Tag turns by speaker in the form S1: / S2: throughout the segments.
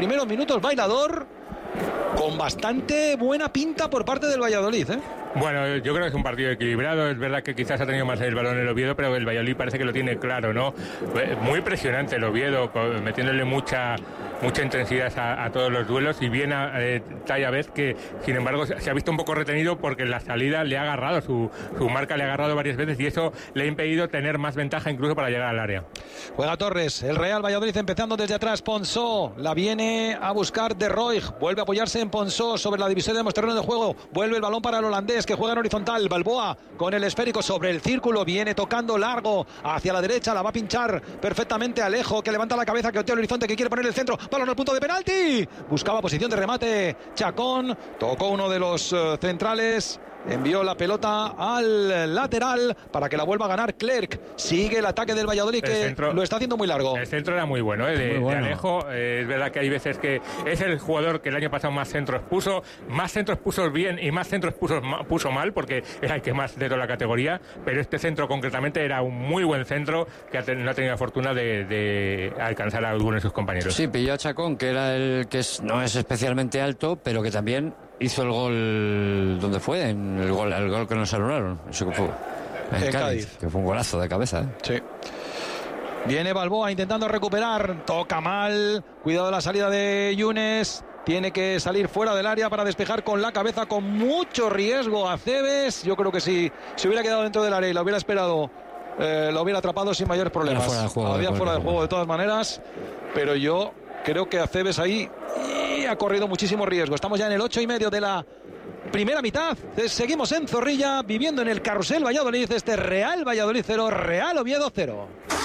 S1: primeros minutos, Bailador, con bastante buena pinta por parte del Valladolid, ¿eh?
S2: Bueno, yo creo que es un partido equilibrado. Es verdad que quizás ha tenido más el balón el Oviedo, pero el Valladolid parece que lo tiene claro, ¿no? Muy presionante el Oviedo, metiéndole mucha intensidad a todos los duelos, y bien a Tallabez, que sin embargo se ha visto un poco retenido porque la salida le ha agarrado, su marca le ha agarrado varias veces, y eso le ha impedido tener más ventaja incluso para llegar al área.
S1: Juega Torres, el Real Valladolid empezando desde atrás. Ponsó la viene a buscar De Roig, vuelve a apoyarse en Ponsó sobre la división de terreno de juego, vuelve el balón para el holandés que juega en horizontal. Balboa con el esférico sobre el círculo, viene tocando largo hacia la derecha, la va a pinchar perfectamente Alejo, que levanta la cabeza, que otea el horizonte, que quiere poner el centro, balón al punto de penalti, buscaba posición de remate Chacón, tocó uno de los centrales, envió la pelota al lateral para que la vuelva a ganar Clerc. Sigue el ataque del Valladolid, que centro, lo está haciendo muy largo.
S2: El centro era muy bueno, de Alejo. Es verdad que hay veces que es el jugador que el año pasado más centros puso bien y más centros puso mal, porque era el que más de toda la categoría, pero este centro concretamente era un muy buen centro que no ha tenido la fortuna de alcanzar a alguno de sus compañeros.
S3: Sí, pilló a Chacón, que era el que no es especialmente alto, pero que también hizo el gol. ¿Dónde fue? El gol que nos anularon. Eso que fue en Cádiz, que fue un golazo de cabeza, ¿eh?
S1: Sí. Viene Balboa intentando recuperar, toca mal, cuidado de la salida de Yunes, tiene que salir fuera del área para despejar con la cabeza, con mucho riesgo a Cebes. Yo creo que si se hubiera quedado dentro del área y lo hubiera esperado, lo hubiera atrapado sin mayores problemas. Había fuera del juego de todas maneras, pero yo creo que Acebes ahí ha corrido muchísimo riesgo. Estamos ya en el 8:30 de la primera mitad. Seguimos en Zorrilla, viviendo en el Carrusel Valladolid, este Real Valladolid 0, Real Oviedo 0.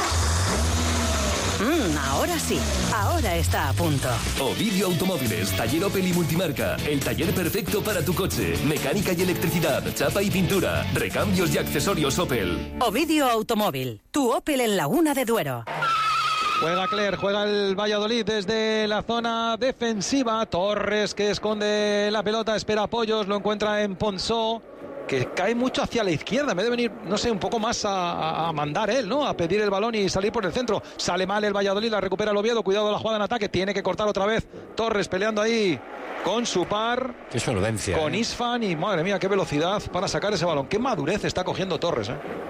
S4: Ahora sí, ahora está a punto.
S5: Ovidio Automóviles, taller Opel y multimarca, el taller perfecto para tu coche. Mecánica y electricidad, chapa y pintura, recambios y accesorios Opel.
S4: Ovidio Automóvil, tu Opel en Laguna de Duero.
S1: Juega Clerc, juega el Valladolid desde la zona defensiva. Torres, que esconde la pelota, espera apoyos, lo encuentra en Ponsó, que cae mucho hacia la izquierda, en vez de venir, no sé, un poco más a mandar él, ¿no? A pedir el balón y salir por el centro. Sale mal el Valladolid, la recupera el Oviedo, cuidado de la jugada en ataque, tiene que cortar otra vez Torres peleando ahí con su par.
S3: Qué solvencia.
S1: Con Isfan, y madre mía, qué velocidad para sacar ese balón. Qué madurez está cogiendo Torres, ¿eh?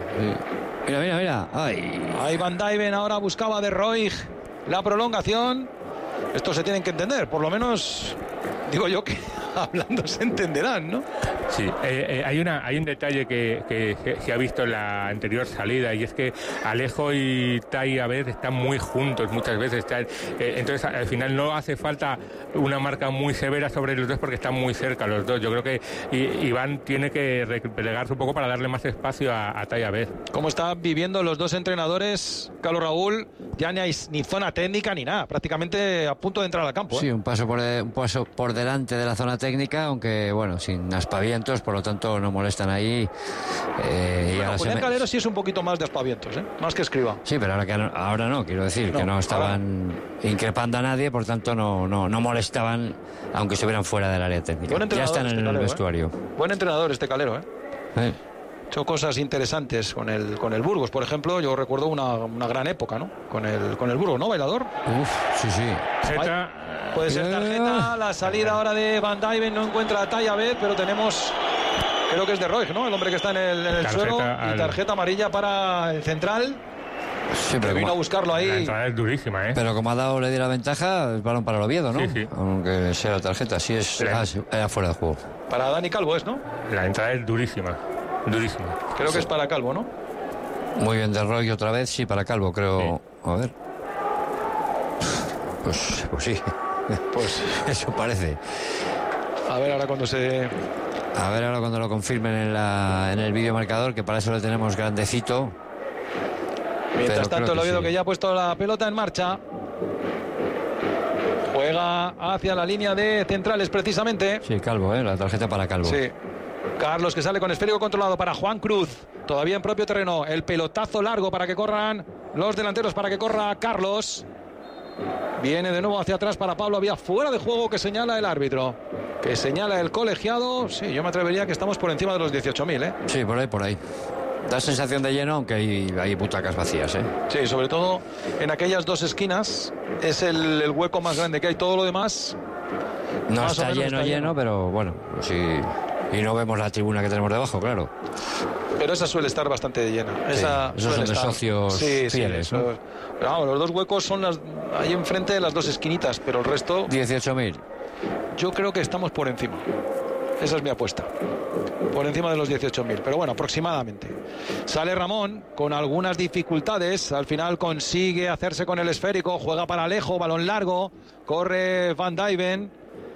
S3: Sí. Mira.
S1: Ahí Van Dijven ahora buscaba De Roig la prolongación. Esto se tienen que entender, por lo menos digo yo que hablando se entenderán, ¿no?
S2: Sí, hay un detalle que se ha visto en la anterior salida, y es que Alejo y Tai a veces están muy juntos muchas veces. Entonces al final no hace falta una marca muy severa sobre los dos porque están muy cerca los dos. Yo creo que Iván tiene que replegarse un poco para darle más espacio a Tai a vez.
S1: ¿Cómo están viviendo los dos entrenadores, Carlos Raúl? Ya ni hay ni zona técnica ni nada, prácticamente a punto de entrar al campo, ¿eh?
S3: Sí, un paso por delante de la zona técnica, aunque bueno, sin aspavientos, por lo tanto no molestan ahí.
S1: Bueno, Julián Calero sí es un poquito más de aspavientos, ¿eh? Más que Escribá.
S3: Sí, pero ahora no, quiero decir, que no estaban increpando a nadie, por tanto no molestaban, aunque estuvieran fuera del área técnica. Ya están en el vestuario.
S1: Buen entrenador este Calero, ¿eh? Hecho cosas interesantes con el Burgos, por ejemplo. Yo recuerdo una gran época, ¿no? Con el Burgos, ¿no, Bailador?
S3: Sí.
S1: Puede ser tarjeta. La salida ahora de Van Dijven, no encuentra a Tallabez, pero tenemos, creo que es De Roig, ¿no? El hombre que está en el suelo. Y tarjeta amarilla para el central.
S3: Sí, pero
S1: vino a buscarlo ahí.
S2: La entrada es durísima, ¿eh?
S3: Pero como le dio la ventaja, el balón para el Oviedo, ¿no?
S2: Sí.
S3: Aunque sea la tarjeta, sí es fuera de juego.
S1: Para Dani Calvo es, ¿no?
S2: La entrada es durísima.
S1: Creo que es para Calvo, ¿no?
S3: Muy bien, De Roig otra vez, sí, para Calvo, creo. Sí. A ver. Pues sí. Pues eso parece.
S1: A ver ahora cuando
S3: lo confirmen en el vídeo marcador, que para eso lo tenemos grandecito.
S1: Mientras tanto, el Oviedo que ya ha puesto la pelota en marcha. Juega hacia la línea de centrales precisamente.
S3: Sí, Calvo, la tarjeta para Calvo.
S1: Sí. Carlos, que sale con esférico controlado para Juan Cruz, todavía en propio terreno. El pelotazo largo para que corran los delanteros, para que corra Carlos. Viene de nuevo hacia atrás para Pablo. Había fuera de juego que señala el árbitro, que señala el colegiado. Sí, yo me atrevería que estamos por encima de los 18.000, ¿eh?
S3: Sí, por ahí. Da sensación de lleno, aunque hay butacas vacías, ¿eh?
S1: Sí, sobre todo en aquellas dos esquinas es el hueco más grande que hay. Todo lo demás
S3: no está lleno, pero bueno, sí. Y no vemos la tribuna que tenemos debajo, claro.
S1: Pero esa suele estar bastante llena.
S3: Sí, esos son de socios fieles, ¿no?
S1: Pero vamos, los dos huecos son ahí enfrente de las dos esquinitas, pero el resto...
S3: 18.000.
S1: Yo creo que estamos por encima. Esa es mi apuesta. Por encima de los 18.000, pero bueno, aproximadamente. Sale Ramón con algunas dificultades. Al final consigue hacerse con el esférico. Juega para Alejo, balón largo. Corre Van Dijven.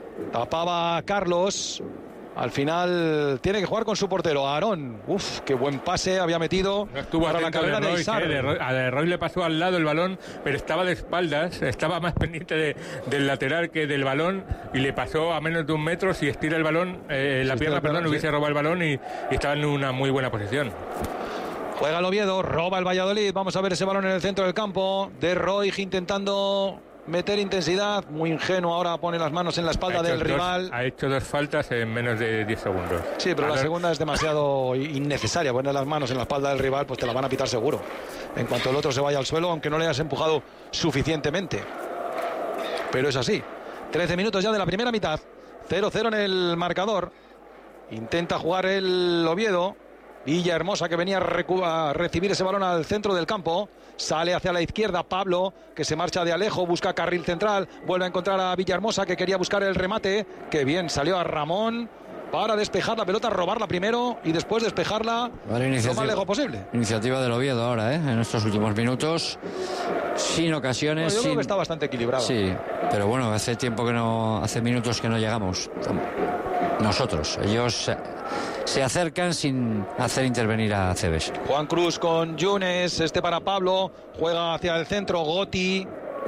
S1: Tapaba Carlos. Al final tiene que jugar con su portero, Aarón. Uf, qué buen pase había metido.
S2: No estuvo
S1: para la carrera de Izar.
S2: A De Roy le pasó al lado el balón, pero estaba de espaldas, estaba más pendiente del lateral que del balón y le pasó a menos de 1 metro. Si estira el balón, la pierna, hubiese robado el balón y estaba en una muy buena posición.
S1: Juega el Oviedo, roba el Valladolid. Vamos a ver ese balón en el centro del campo. De Roy intentando meter intensidad, muy ingenuo, ahora pone las manos en la espalda del rival.
S2: Ha hecho 2 faltas en menos de 10 segundos.
S1: Sí, pero la segunda es demasiado innecesaria. Poner las manos en la espalda del rival, pues te la van a pitar seguro. En cuanto el otro se vaya al suelo, aunque no le hayas empujado suficientemente. Pero es así. 13 minutos ya de la primera mitad. 0-0 en el marcador. Intenta jugar el Oviedo. Villahermosa, que venía a recibir ese balón al centro del campo. Sale hacia la izquierda Pablo, que se marcha de Alejo, busca carril central, vuelve a encontrar a Villahermosa, que quería buscar el remate. Que bien, salió a Ramón para despejar la pelota, robarla primero y después despejarla lo más lejos posible.
S3: Iniciativa del Oviedo ahora, en estos últimos minutos, sin ocasiones.
S1: Yo creo que está bastante equilibrado.
S3: Sí, pero bueno, hace minutos que no llegamos. Nosotros, ellos se acercan sin hacer intervenir a Cebes.
S1: Juan Cruz con Yunes, para Pablo, juega hacia el centro, Goti,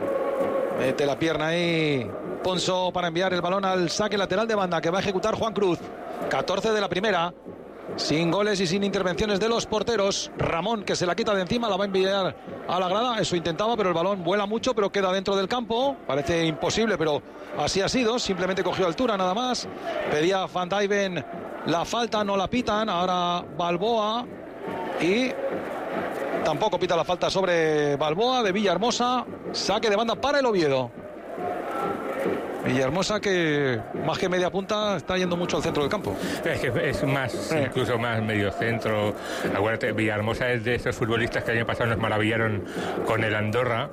S1: mete la pierna ahí Ponzo para enviar el balón al saque lateral de banda que va a ejecutar Juan Cruz. 14 de la primera, sin goles y sin intervenciones de los porteros. Ramón, que se la quita de encima, la va a enviar a la grada. Eso intentaba, pero el balón vuela mucho, pero queda dentro del campo. Parece imposible, pero así ha sido. Simplemente cogió altura nada más. Pedía Van Dijven la falta, no la pitan. Ahora Balboa y tampoco pita la falta sobre Balboa de Villahermosa. Saque de banda para el Oviedo. Villahermosa, que más que media punta está yendo mucho al centro del campo.
S2: Es que es más, incluso más medio centro. Acuérdate, Villahermosa es de esos futbolistas que el año pasado nos maravillaron con el Andorra.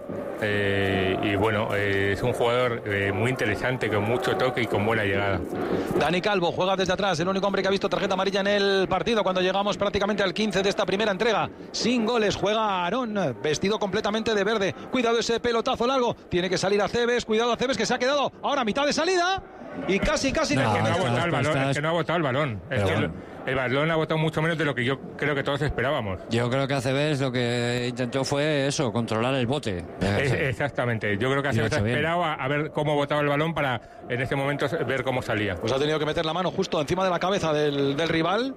S2: Y bueno, es un jugador muy interesante, con mucho toque y con buena llegada.
S1: Dani Calvo juega desde atrás, el único hombre que ha visto tarjeta amarilla en el partido cuando llegamos prácticamente al 15 de esta primera entrega. Sin goles, juega Aarón, vestido completamente de verde. Cuidado ese pelotazo largo, tiene que salir a Cebes, cuidado a Cebes, que se ha quedado ahora a mitad de salida y casi
S2: no, es que no ha botado el balón. Es que el balón ha botado mucho menos de lo que yo creo que todos esperábamos.
S3: Yo creo que Aceves lo que intentó fue eso, controlar el bote.
S2: Exactamente. Yo creo que Aceves ha esperado a ver cómo botaba el balón para en ese momento ver cómo salía.
S1: Pues ha tenido que meter la mano justo encima de la cabeza del rival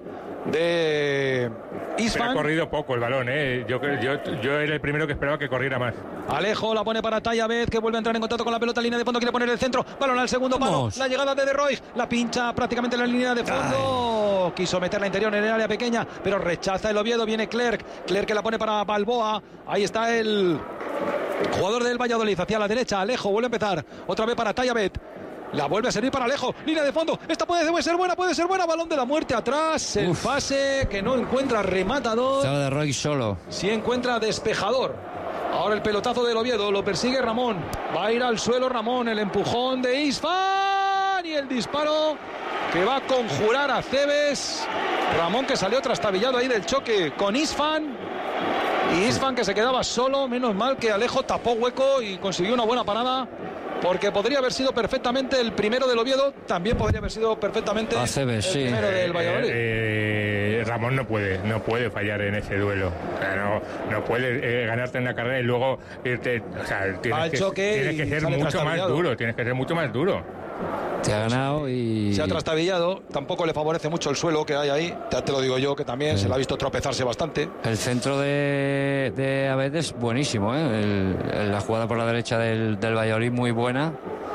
S1: de Isfan.
S2: Pero ha corrido poco el balón, Yo era el primero que esperaba que corriera más.
S1: Alejo la pone para Tayabet, que vuelve a entrar en contacto con la pelota, línea de fondo, quiere poner el centro, balón al segundo palo, la llegada de Roy, la pincha prácticamente en la línea de fondo. Quiso meterla interior en el área pequeña, pero rechaza el Oviedo, viene Clerc que la pone para Balboa. Ahí está el jugador del Valladolid hacia la derecha. Alejo vuelve a empezar otra vez para Tayabet. La vuelve a servir para Alejo, línea de fondo, esta puede ser buena, balón de la muerte atrás, el pase que no encuentra rematador.
S3: Estaba de Roy solo.
S1: Sí encuentra despejador. Ahora el pelotazo del Oviedo, lo persigue Ramón, va a ir al suelo Ramón, el empujón de Isfan y el disparo que va a conjurar a Cebes. Ramón, que salió trastabillado ahí del choque con Isfan. Y Isfan, que se quedaba solo, menos mal que Alejo tapó hueco y consiguió una buena parada. Porque podría haber sido perfectamente el primero del Oviedo, también podría haber sido perfectamente
S3: Aceves,
S1: el primero del Valladolid.
S2: Ramón no puede fallar en ese duelo. O sea, no puede ganarte en la carrera y luego irte. O sea, tienes que ser mucho más duro.
S3: Te ha ganado y...
S1: Se ha trastabillado, tampoco le favorece mucho el suelo que hay ahí, ya te lo digo yo, que también se le ha visto tropezarse bastante.
S3: El centro de Abed es buenísimo, la jugada por la derecha del Valladolid muy buena,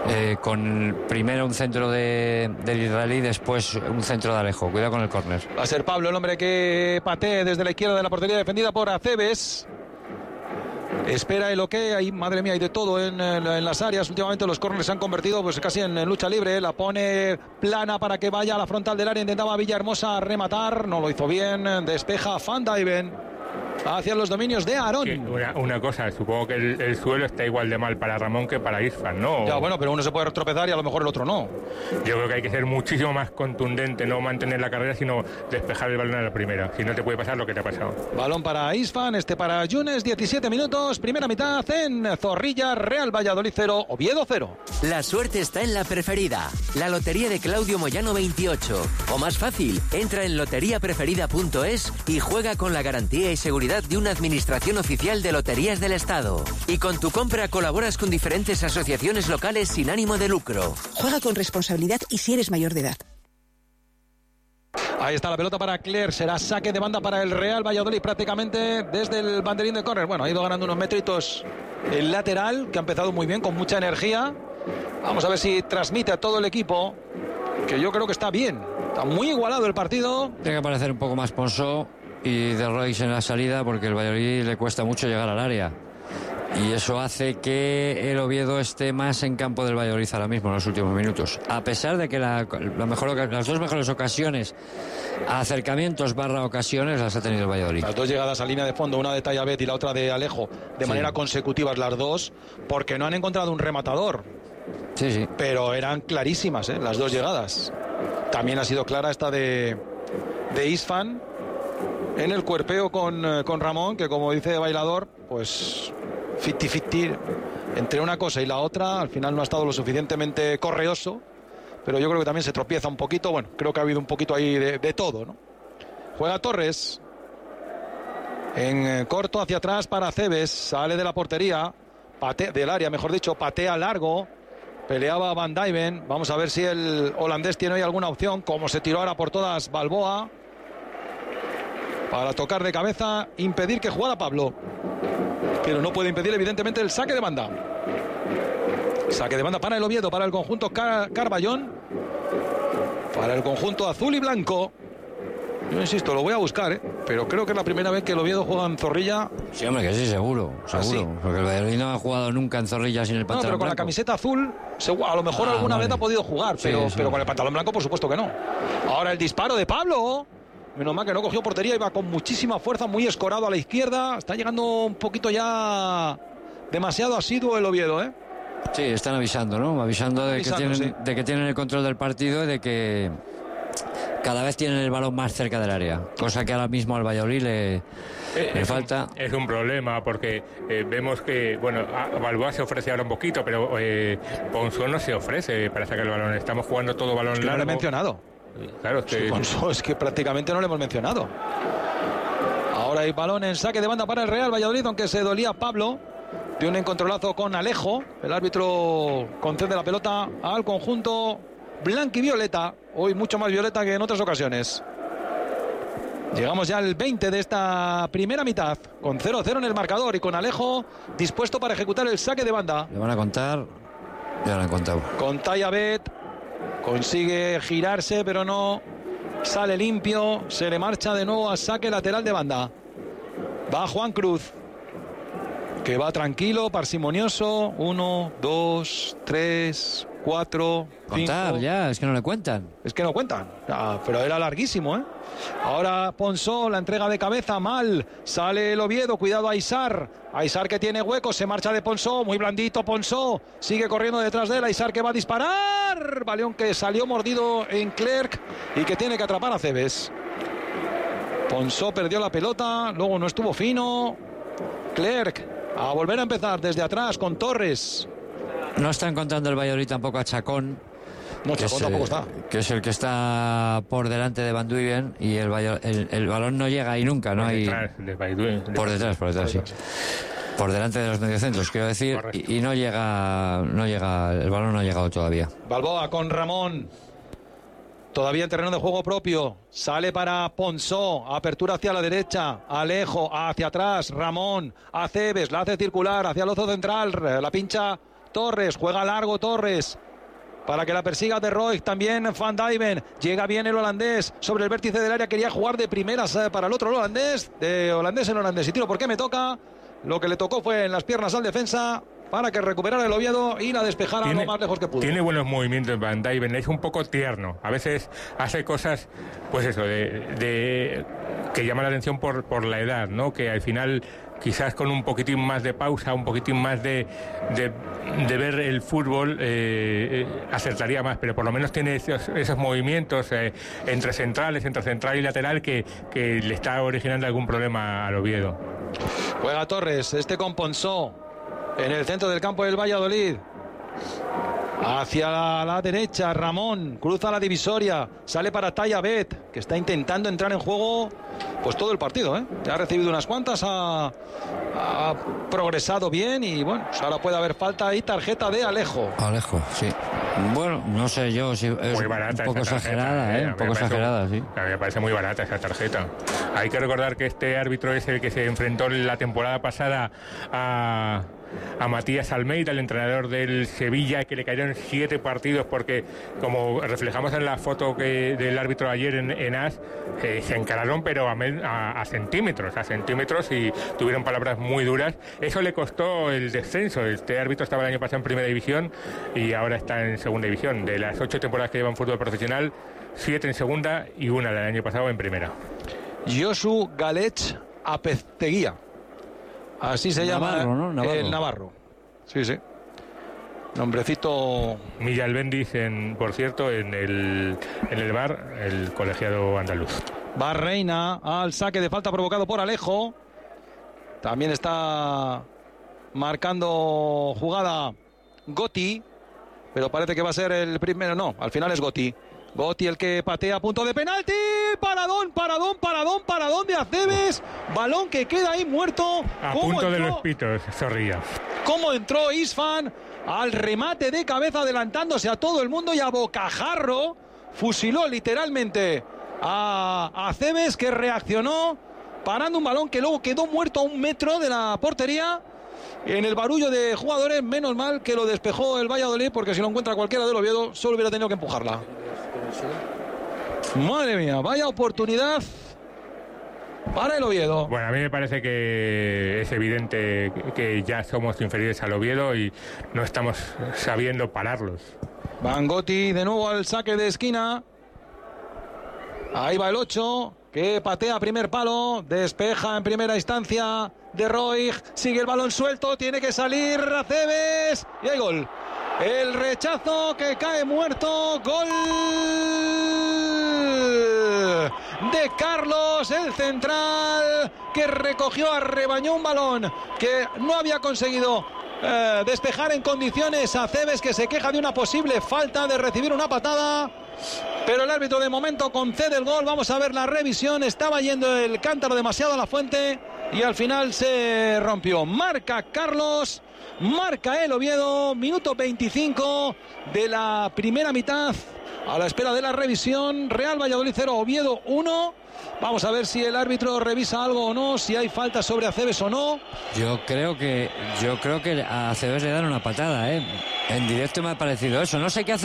S3: con primero un centro del israelí, después un centro de Alejo. Cuidado con el córner.
S1: Va a ser Pablo el hombre que patee desde la izquierda de la portería, defendida por Aceves. Espera el ok, ahí, madre mía, hay de todo en las áreas. Últimamente los córneres se han convertido pues casi en lucha libre. La pone plana para que vaya a la frontal del área. Intentaba Villahermosa rematar, no lo hizo bien. Despeja Van Dijven hacia los dominios de Aarón.
S2: Sí, una cosa, supongo que el suelo está igual de mal para Ramón que para Isfan, ¿no?
S1: Ya, bueno, pero uno se puede tropezar y a lo mejor el otro no.
S2: Yo creo que hay que ser muchísimo más contundente, no mantener la carrera, sino despejar el balón a la primera. Si no, te puede pasar lo que te ha pasado.
S1: Balón para Isfan, para Yunes, 17 minutos, primera mitad en Zorrilla, Real Valladolid 0, Oviedo 0.
S6: La suerte está en la preferida, la lotería de Claudio Moyano 28. O más fácil, entra en loteriapreferida.es y juega con la garantía y seguridad de una administración oficial de Loterías del Estado. Y con tu compra colaboras con diferentes asociaciones locales sin ánimo de lucro.
S7: Juega con responsabilidad y si eres mayor de edad.
S1: Ahí está la pelota para Cler, será saque de banda para el Real Valladolid prácticamente desde el banderín de córner. Bueno, ha ido ganando unos metritos el lateral, que ha empezado muy bien, con mucha energía. Vamos a ver si transmite a todo el equipo, que yo creo que está bien. Está muy igualado el partido.
S3: Tiene que aparecer un poco más Ponsó y de Royce en la salida, porque el Valladolid le cuesta mucho llegar al área. Y eso hace que el Oviedo esté más en campo del Valladolid ahora mismo en los últimos minutos. A pesar de que las dos mejores ocasiones, acercamientos / ocasiones, las ha tenido el Valladolid.
S1: Las dos llegadas a línea de fondo, una de Tallabet y la otra de Alejo, de manera consecutivas las dos, porque no han encontrado un rematador.
S3: Sí.
S1: Pero eran clarísimas, las dos llegadas. También ha sido clara esta de Isfan en el cuerpeo con Ramón, que como dice Bailador, pues 50-50 entre una cosa y la otra. Al final no ha estado lo suficientemente correoso, pero yo creo que también se tropieza un poquito. Bueno, creo que ha habido un poquito ahí de todo, ¿no? Juega Torres en corto hacia atrás para Aceves, sale de la portería, del área, mejor dicho, patea largo. Peleaba Van Dijven. Vamos a ver si el holandés tiene hoy alguna opción, como se tiró ahora por todas Balboa, para tocar de cabeza, impedir que jugara Pablo. Pero no puede impedir evidentemente el saque de banda. Saque de banda para el Oviedo, para el conjunto Carballón, para el conjunto azul y blanco. Yo insisto, lo voy a buscar, pero creo que es la primera vez que el Oviedo juega en Zorrilla.
S3: Sí, hombre, que sí, seguro. ¿Sí? Porque el Valladolid no ha jugado nunca en Zorrilla sin el pantalón
S1: pero con
S3: blanco.
S1: La camiseta azul, a lo mejor alguna vez ha podido jugar, pero con el pantalón blanco por supuesto que no. Ahora el disparo de Pablo. Menos mal que no cogió portería, iba con muchísima fuerza, muy escorado a la izquierda. Está llegando un poquito ya demasiado asiduo el Oviedo, ¿eh?
S3: Sí, están avisando, ¿no? Avisando de que tienen el control del partido y de que cada vez tienen el balón más cerca del área. Cosa que ahora mismo al Valladolid le falta.
S2: Es un problema porque vemos que, bueno, Balboa se ofrece ahora un poquito, pero Ponsó no se ofrece para sacar el balón. Estamos jugando todo balón largo.
S1: No lo he mencionado.
S2: Claro,
S1: es que prácticamente no lo hemos mencionado. Ahora hay balón en saque de banda para el Real Valladolid, aunque se dolía Pablo de un encontrolazo con Alejo. El árbitro concede la pelota al conjunto blanquivioleta, hoy mucho más violeta que en otras ocasiones. Llegamos ya al 20 de esta primera mitad, con 0-0 en el marcador y con Alejo dispuesto para ejecutar el saque de banda.
S3: Le van a contar, ya lo han contado.
S1: Con Tallabet. Consigue girarse, pero no sale limpio. Se le marcha de nuevo a saque lateral de banda. Va Juan Cruz, que va tranquilo, parsimonioso. 1, 2, 3, 4, 5.
S3: Contar ya, es que no le cuentan.
S1: Es que no cuentan, pero era larguísimo, ¿eh? Ahora Ponsó, la entrega de cabeza, mal. Sale el Oviedo, cuidado a Aysar. Aysar que tiene hueco, se marcha de Ponsó, muy blandito Ponsó. Sigue corriendo detrás de él, Aysar que va a disparar. Balón que salió mordido en Clerc y que tiene que atrapar a Cebes. Ponsó perdió la pelota, luego no estuvo fino. Clerc a volver a empezar desde atrás con Torres.
S3: No está encontrando el Valladolid tampoco a Chacón.
S1: No, Chacón tampoco está.
S3: Que es el que está por delante de Van Dijven y el balón no llega ahí nunca, ¿no? Hay por detrás, sí. Por delante de los mediocentros, quiero decir, y no llega, el balón no ha llegado todavía.
S1: Balboa con Ramón. Todavía en terreno de juego propio. Sale para Ponsó. Apertura hacia la derecha. Alejo hacia atrás. Ramón. Aceves. La hace circular hacia el ozo central. La pincha Torres, juega largo Torres. Para que la persiga De Roy, también Van Dijven. Llega bien el holandés sobre el vértice del área. Quería jugar de primeras para el otro holandés. De holandés en holandés. Y tiro, ¿por qué me toca? Lo que le tocó fue en las piernas al defensa para que recuperara el Oviedo y la despejara lo más lejos que pudo.
S2: Tiene buenos movimientos Van Dijven. Es un poco tierno. A veces hace cosas, pues eso, de que llama la atención por la edad, ¿no? Que al final, quizás con un poquitín más de pausa, un poquitín más de ver el fútbol, acertaría más, pero por lo menos tiene esos movimientos entre central y lateral que le está originando algún problema al Oviedo.
S1: Juega Torres, con Ponsó en el centro del campo del Valladolid. Hacia la derecha, Ramón cruza la divisoria, sale para Talla Bet, que está intentando entrar en juego pues todo el partido, ¿eh? Ya ha recibido unas cuantas, ha progresado bien y bueno, pues ahora puede haber falta y tarjeta de Alejo.
S3: Alejo, sí. Bueno, no sé yo si es
S2: muy barata,
S3: un poco exagerada,
S2: ¿eh?
S3: Un poco exagerada, sí.
S2: A mí me parece muy barata esa tarjeta. Hay que recordar que este árbitro es el que se enfrentó la temporada pasada a Matías Almeida, el entrenador del Sevilla, que le cayeron 7 partidos porque, como reflejamos en la foto del árbitro ayer en AS, se encararon pero a centímetros y tuvieron palabras muy duras. Eso le costó el descenso. Este árbitro estaba el año pasado en primera división y ahora está en segunda división. De las 8 temporadas que lleva en fútbol profesional, 7 en segunda y 1 del año pasado en primera.
S1: Josu Galech Apezteguía, así se llama,
S3: ¿no? Navarro.
S1: El navarro. Sí. Nombrecito.
S2: Millal Bendis, por cierto, en el VAR, el colegiado andaluz.
S1: Va Reina al saque de falta provocado por Alejo. También está marcando jugada Gotti, pero parece que va a ser el primero. No, al final es Gotti el que patea a punto de penalti. Paradón de Aceves. Balón que queda ahí muerto.
S2: A punto de los pitos, Zorrilla.
S1: ¿Cómo entró Isfan al remate de cabeza, adelantándose a todo el mundo y a bocajarro fusiló literalmente a Aceves, que reaccionó parando un balón que luego quedó muerto a 1 metro de la portería? En el barullo de jugadores, menos mal que lo despejó el Valladolid, porque si lo encuentra cualquiera del Oviedo solo hubiera tenido que empujarla. Madre mía, vaya oportunidad para el Oviedo.
S2: Bueno, a mí me parece que es evidente que ya somos inferiores al Oviedo y no estamos sabiendo pararlos.
S1: Van Gotti de nuevo al saque de esquina. Ahí va el 8, que patea primer palo, despeja en primera instancia De Roy, sigue el balón suelto, tiene que salir Aceves y hay gol. El rechazo que cae muerto, gol de Carlos, el central, que recogió, arrebañó un balón que no había conseguido despejar en condiciones. Aceves, que se queja de una posible falta, de recibir una patada, pero el árbitro de momento concede el gol. Vamos a ver la revisión, estaba yendo el cántaro demasiado a la fuente y al final se rompió. Marca Carlos, marca el Oviedo, minuto 25 de la primera mitad, a la espera de la revisión. Real Valladolid 0, Oviedo 1. Vamos a ver si el árbitro revisa algo o no, si hay falta sobre Aceves o no.
S3: Yo creo que a Aceves le dan una patada, ¿eh? En directo me ha parecido eso. No sé qué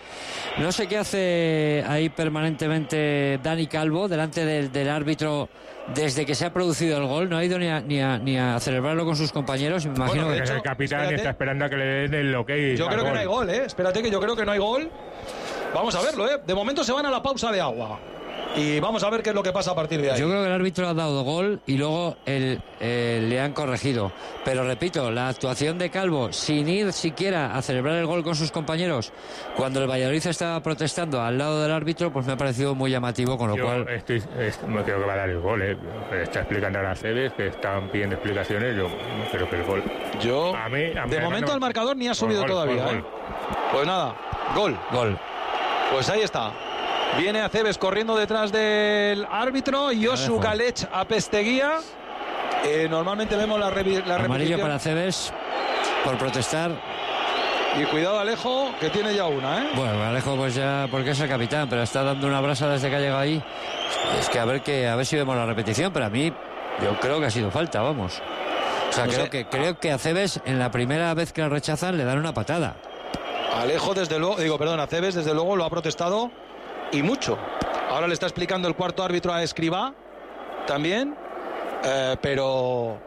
S3: hace ahí permanentemente Dani Calvo delante del árbitro desde que se ha producido el gol. No ha ido ni a celebrarlo con sus compañeros. Y me imagino
S2: que el capitán está esperando a que le den el ok.
S1: Yo creo que no hay gol, ¿eh? Espérate, que yo creo que no hay gol. Vamos a verlo, ¿eh? De momento se van a la pausa de agua y vamos a ver qué es lo que pasa a partir de ahí.
S3: Yo creo que el árbitro ha dado gol y luego le han corregido. Pero repito, la actuación de Calvo, sin ir siquiera a celebrar el gol con sus compañeros, cuando el Valladolid estaba protestando al lado del árbitro, pues me ha parecido muy llamativo, con lo cual...
S2: no creo que va a dar el gol, ¿eh? Está explicando a Aceves, que estaban pidiendo explicaciones. Yo no creo que el gol...
S1: De momento el marcador ni ha subido todavía, ¿eh? Pues nada, gol. Pues ahí está. Viene Aceves corriendo detrás del árbitro. Josu Galech Apezteguía. Normalmente vemos la repetición.
S3: Amarillo para Aceves por protestar.
S1: Y cuidado Alejo, que tiene ya una, ¿eh?
S3: Bueno, Alejo pues ya, porque es el capitán, pero está dando una brasa desde que ha llegado ahí. Es que a ver si vemos la repetición, pero a mí yo creo que ha sido falta, vamos. sea,
S1: No
S3: creo que a Cebes, en la primera vez que lo rechazan, le dan una patada.
S1: Alejo, desde luego, Aceves, desde luego, lo ha protestado y mucho. Ahora le está explicando el cuarto árbitro a Escribá también, pero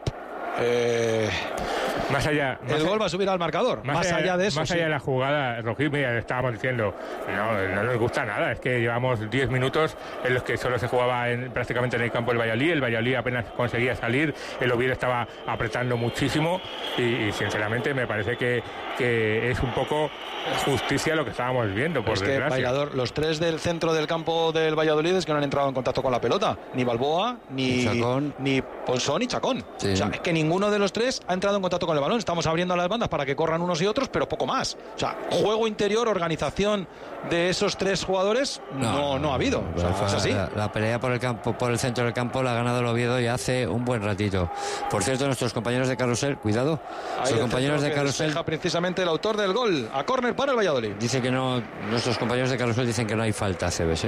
S1: el gol va a subir al marcador. Más allá de eso.
S2: Más allá de la jugada, Rojí, mira, estábamos diciendo, no nos gusta nada. Es que llevamos 10 minutos en los que solo se jugaba prácticamente en el campo del Valladolid. El Valladolid apenas conseguía salir. El Oviedo estaba apretando muchísimo. Y sinceramente me parece que es un poco justicia lo que estábamos viendo, por desgracia.
S1: Que Bailador, los tres del centro del campo del Valladolid es que no han entrado en contacto con la pelota. Ni Balboa, ni Ponsó, ni Chacón. Sí. O sea, es que ninguno de los tres ha entrado en contacto con el balón. Estamos abriendo las bandas para que corran unos y otros, pero poco más. O sea, juego interior, organización de esos tres jugadores no ha habido. O sea, es así.
S3: La pelea por el campo, por el centro del campo, la ha ganado el Oviedo ya hace un buen ratito. Por cierto, nuestros compañeros de Carrusel, cuidado. Nuestros compañeros de Carrusel,
S1: precisamente el autor del gol a córner para el Valladolid.
S3: Dice que no. Nuestros compañeros de Carrusel dicen que no hay falta a Cebes,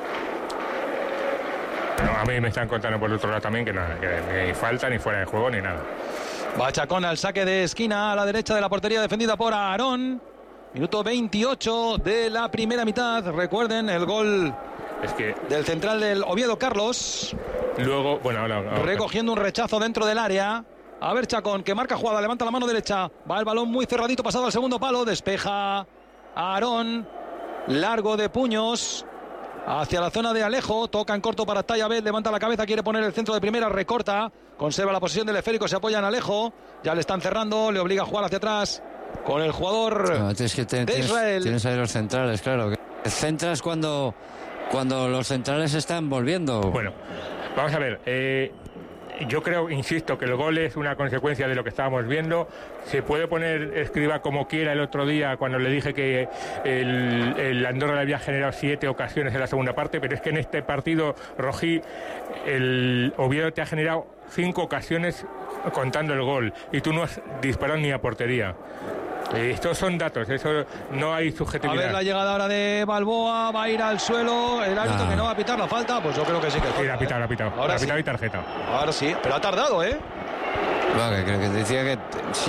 S2: A mí me están contando por el otro lado también que ni falta, ni fuera de juego, ni nada.
S1: Va Chacón al saque de esquina a la derecha de la portería, defendida por Aarón. Minuto 28 de la primera mitad. Recuerden el gol del central del Oviedo, Carlos.
S2: Luego,
S1: recogiendo un rechazo dentro del área. A ver, Chacón, que marca jugada, levanta la mano derecha. Va el balón muy cerradito, pasado al segundo palo. Despeja Aarón. Largo de puños. Hacia la zona de Alejo, toca en corto para Tayabet, levanta la cabeza, quiere poner el centro de primera, recorta, conserva la posesión del esférico, se apoya en Alejo, ya le están cerrando, le obliga a jugar hacia atrás con el jugador de Israel.
S3: Tienes ahí los centrales, claro. Centras cuando los centrales están volviendo.
S2: Bueno, vamos a ver. Yo creo, insisto, que el gol es una consecuencia de lo que estábamos viendo. Se puede poner Escribá como quiera el otro día cuando le dije que el Andorra le había generado 7 ocasiones en la segunda parte, pero es que en este partido, Rojí, el Oviedo te ha generado 5 ocasiones contando el gol y tú no has disparado ni a portería. Estos son datos, eso no hay subjetividad.
S1: A ver la llegada ahora de Balboa, va a ir al suelo, el árbitro que no va a pitar la falta, pues yo creo que sí que
S2: sí, ha pitado.
S1: Ahora
S2: ha pitado
S1: sí.
S2: Y tarjeta.
S1: Ahora sí, pero ha tardado,
S3: Bueno, que creo que te decía que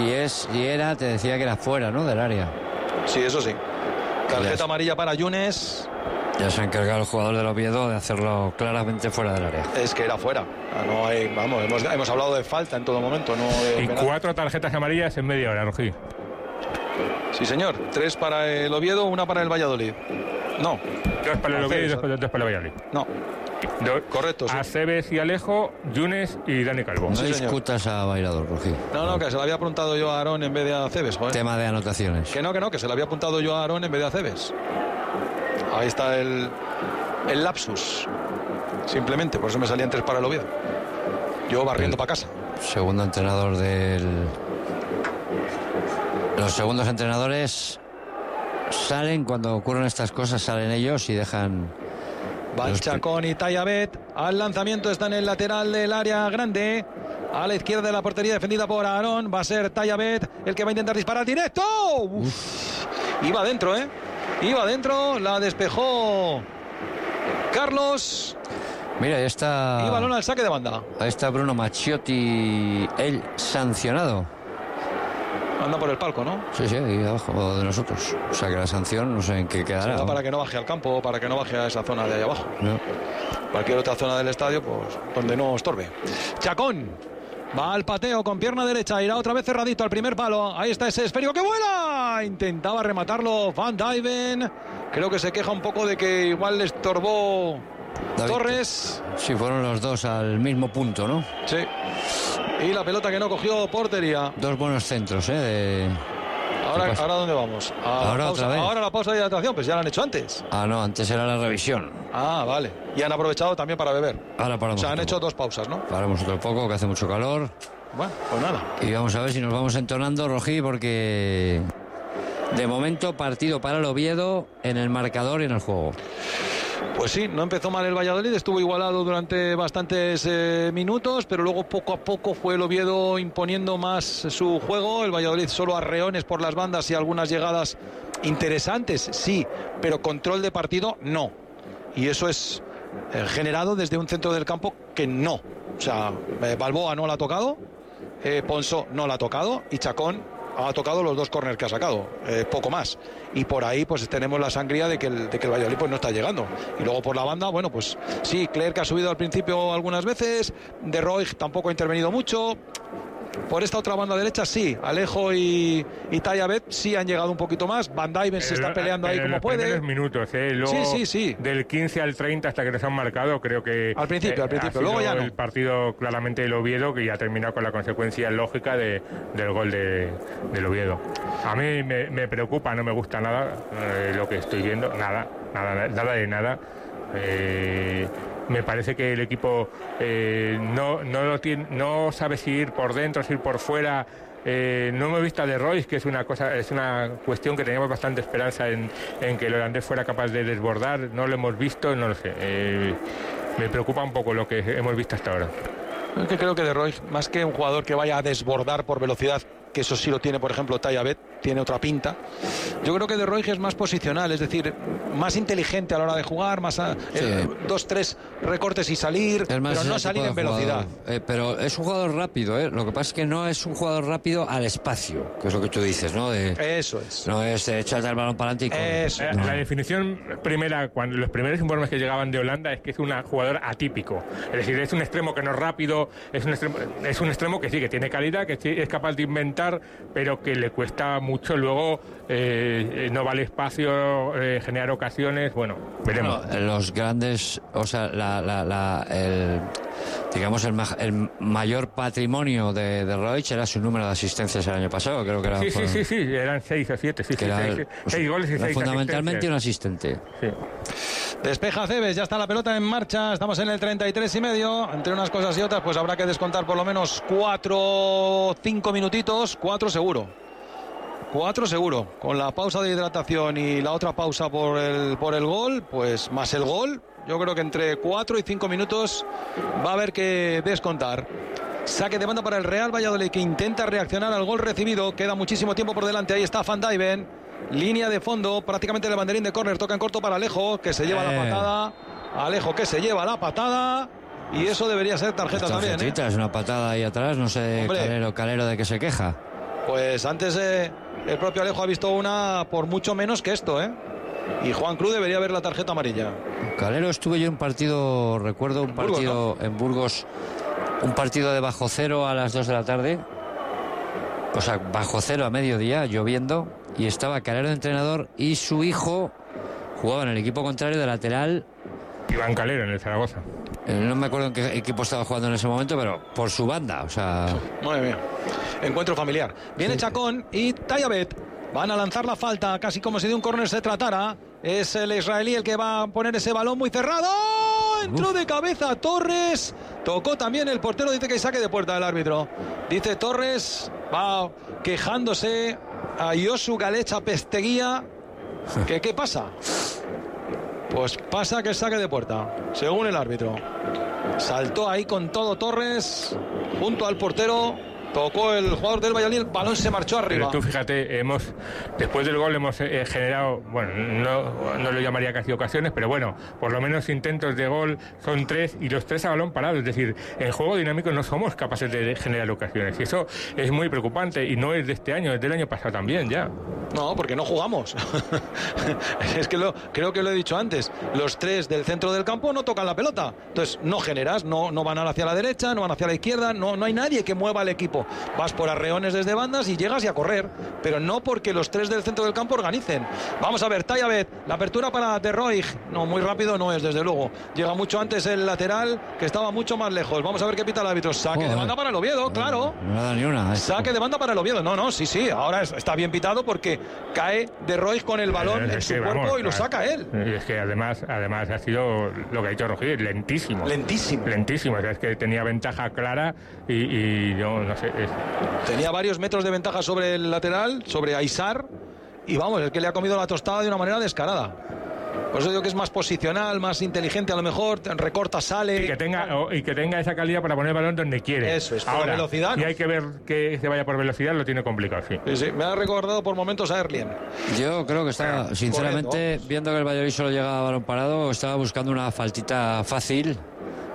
S3: te decía que era fuera, ¿no? Del área.
S1: Sí, eso sí. Tarjeta amarilla para Yunes.
S3: Ya se ha encargado el jugador del Oviedo de hacerlo claramente fuera del área.
S1: Es que era fuera. No hay, hemos hablado de falta en todo momento, no de
S2: y
S1: penal.
S2: 4 tarjetas amarillas en media hora, Rojí.
S1: Sí, señor. 3 para el Oviedo, 1 para el Valladolid. No.
S2: 2 para el Oviedo y 2 para el Valladolid.
S1: No. Correcto, sí.
S2: Aceves y Alejo, Yunes y Dani Calvo.
S3: No discutas a Bailador, Rojí.
S1: No, que se lo había apuntado yo a Aarón en vez de a Aceves, joder.
S3: Tema de anotaciones.
S1: Que se lo había apuntado yo a Aarón en vez de a Aceves. Ahí está el lapsus. Simplemente, por eso me salían 3 para el Oviedo. Yo barriendo para casa.
S3: Segundo entrenador Los segundos entrenadores salen cuando ocurren estas cosas, salen ellos y dejan.
S1: Chacón y Tayabet al lanzamiento, está en el lateral del área grande, a la izquierda de la portería, defendida por Aarón. Va a ser Tayabet el que va a intentar disparar directo. Iba adentro, iba adentro, la despejó Carlos.
S3: Mira, ahí está.
S1: Y balón al saque de banda.
S3: Ahí está Bruno Macciotti, el sancionado.
S1: Anda por el palco, ¿no?
S3: Sí, ahí abajo de nosotros. O sea que la sanción no sé en qué quedará.
S1: Será para que no baje al campo, para que no baje a esa zona de ahí abajo.
S3: No.
S1: Cualquier otra zona del estadio, pues donde no estorbe. Chacón va al pateo con pierna derecha, irá otra vez cerradito al primer palo. Ahí está ese esférico que vuela. Intentaba rematarlo Van Dijven. Creo que se queja un poco de que igual le estorbó David Torres.
S3: Sí, fueron los dos al mismo punto, ¿no?
S1: Sí. Y la pelota que no cogió portería.
S3: 2 buenos centros,
S1: Ahora ¿dónde vamos? Ahora la pausa de hidratación, pues ya la han hecho antes.
S3: No, antes era la revisión.
S1: Vale. Y han aprovechado también para beber.
S3: Ahora paramos.
S1: O sea, han hecho 2 pausas, ¿no?
S3: Paramos otro poco, que hace mucho calor.
S1: Bueno, pues nada.
S3: Y vamos a ver si nos vamos entonando, Rojí, porque de momento partido para el Oviedo en el marcador y en el juego.
S1: Pues sí, no empezó mal el Valladolid, estuvo igualado durante bastantes minutos, pero luego poco a poco fue el Oviedo imponiendo más su juego. El Valladolid solo arreones por las bandas y algunas llegadas interesantes, sí, pero control de partido no. Y eso es generado desde un centro del campo que no. O sea, Balboa no la ha tocado Ponsó no la ha tocado y Chacón ha tocado los 2 córners que ha sacado, poco más. Y por ahí pues tenemos la sangría de que el Valladolid pues no está llegando. Y luego por la banda, bueno, pues sí, Clerc ha subido al principio algunas veces, De Roig tampoco ha intervenido mucho. Por esta otra banda derecha sí, Alejo y Tayabet sí han llegado un poquito más. Van Dijven se está peleando ahí como puede.
S2: En los minutos, luego
S1: sí.
S2: Del 15 al 30 hasta que nos han marcado, creo que
S1: al principio, luego ya no.
S2: El partido claramente del Oviedo, que ya ha terminado con la consecuencia lógica del gol del Oviedo. A mí me preocupa, no me gusta nada lo que estoy viendo, nada de nada. Me parece que el equipo no sabe si ir por dentro, si ir por fuera. No hemos visto a De Roig, que es una cuestión que teníamos bastante esperanza en que el holandés fuera capaz de desbordar. No lo hemos visto, no lo sé. Me preocupa un poco lo que hemos visto hasta ahora.
S1: Es que creo que De Roig, más que un jugador que vaya a desbordar por velocidad, que eso sí lo tiene, por ejemplo, Tayabet, tiene otra pinta. Yo creo que De Roig es más posicional, es decir, más inteligente a la hora de jugar, más 2-3 recortes y salir, pero no salir en velocidad.
S3: Pero es un jugador rápido, lo que pasa es que no es un jugador rápido al espacio, que es lo que tú dices, ¿no?
S1: Eso es.
S3: No es echarte el balón para adelante.
S2: La definición primera, cuando los primeros informes que llegaban de Holanda, es que es un jugador atípico. Es decir, es un extremo que no es rápido, es un extremo que sí, que tiene calidad, que sí, es capaz de inventar, pero que le cuesta mucho luego, no vale espacio, generar ocasiones. Bueno, veremos.
S3: Bueno, los grandes, o sea, el mayor patrimonio de Roig era su número de asistencias el año pasado, creo que era.
S2: Sí, eran 6 o 7, 6 goles y 6
S3: fundamentalmente un asistente.
S2: Sí.
S1: Despeja Cebes, ya está la pelota en marcha, estamos en el 33,5, entre unas cosas y otras pues habrá que descontar por lo menos 4 o 5 minutitos, 4 seguro, con la pausa de hidratación y la otra pausa por el gol, pues más el gol, yo creo que entre 4 y 5 minutos va a haber que descontar. Saque de banda para el Real Valladolid, que intenta reaccionar al gol recibido, queda muchísimo tiempo por delante, ahí está Van Dijven, línea de fondo, prácticamente el banderín de córner, toca en corto para Alejo, que se lleva la patada, y eso debería ser tarjeta también.
S3: Es una patada ahí atrás, no sé, Calero de qué se queja.
S1: Pues antes el propio Alejo ha visto una por mucho menos que esto, y Juan Cruz debería ver la tarjeta amarilla.
S3: Calero, estuve yo en un partido, recuerdo un partido en Burgos, un partido de bajo cero a las 2 de la tarde, o sea, bajo cero a mediodía, lloviendo, y estaba Calero de entrenador y su hijo jugaba en el equipo contrario de lateral.
S2: Iván Calero, en el Zaragoza.
S3: No me acuerdo en qué equipo estaba jugando en ese momento, pero por su banda, o sea.
S1: Muy bien. Encuentro familiar. Viene Chacón y Tayabet. Van a lanzar la falta, casi como si de un córner se tratara. Es el israelí el que va a poner ese balón muy cerrado. Entró de cabeza Torres. Tocó también el portero, dice que saque de puerta del árbitro. Dice Torres, va quejándose a Josu Galecha Pesteguía. ¿Qué pasa? Pues pasa que saque de puerta, según el árbitro. Saltó ahí con todo Torres, junto al portero. Tocó el jugador del Valladolid, el balón se marchó arriba.
S2: Pero tú fíjate, después del gol hemos generado, bueno, no lo llamaría casi ocasiones, pero bueno, por lo menos intentos de gol son 3 y los 3 a balón parado. Es decir, en juego dinámico no somos capaces de generar ocasiones y eso es muy preocupante y no es de este año, es del año pasado también ya.
S1: No, porque no jugamos. Es que creo que lo he dicho antes. Los 3 del centro del campo no tocan la pelota. Entonces no generas, no van hacia la derecha, no van hacia la izquierda, no hay nadie que mueva el equipo. Vas por arreones desde bandas y llegas y a correr, pero no porque los 3 del centro del campo organicen. Vamos a ver, Tayabet, la apertura para De Roig. No, muy rápido no es, desde luego. Llega mucho antes el lateral, que estaba mucho más lejos. Vamos a ver qué pita el árbitro. Saque de banda para el Oviedo, claro.
S3: No da ni una.
S1: Saque de banda para el Oviedo. No, sí. Ahora está bien pitado porque cae De Roig con el balón en su cuerpo y lo saca él.
S2: Y es que además ha sido lo que ha dicho Rogier, lentísimo. O sea, es que tenía ventaja clara y yo no sé.
S1: Tenía varios metros de ventaja sobre el lateral, sobre Aysar, y vamos, es que le ha comido la tostada de una manera descarada. Por eso digo que es más posicional, más inteligente a lo mejor, recorta, sale.
S2: Y que tenga esa calidad para poner el balón donde quiere.
S1: Eso es, por
S2: ahora,
S1: velocidad.
S2: Si hay que ver que se vaya por velocidad, lo tiene complicado, sí.
S1: Sí, me ha recordado por momentos a Erlien.
S3: Yo creo que está, sinceramente, viendo que el Valladolid solo llega a balón parado, estaba buscando una faltita fácil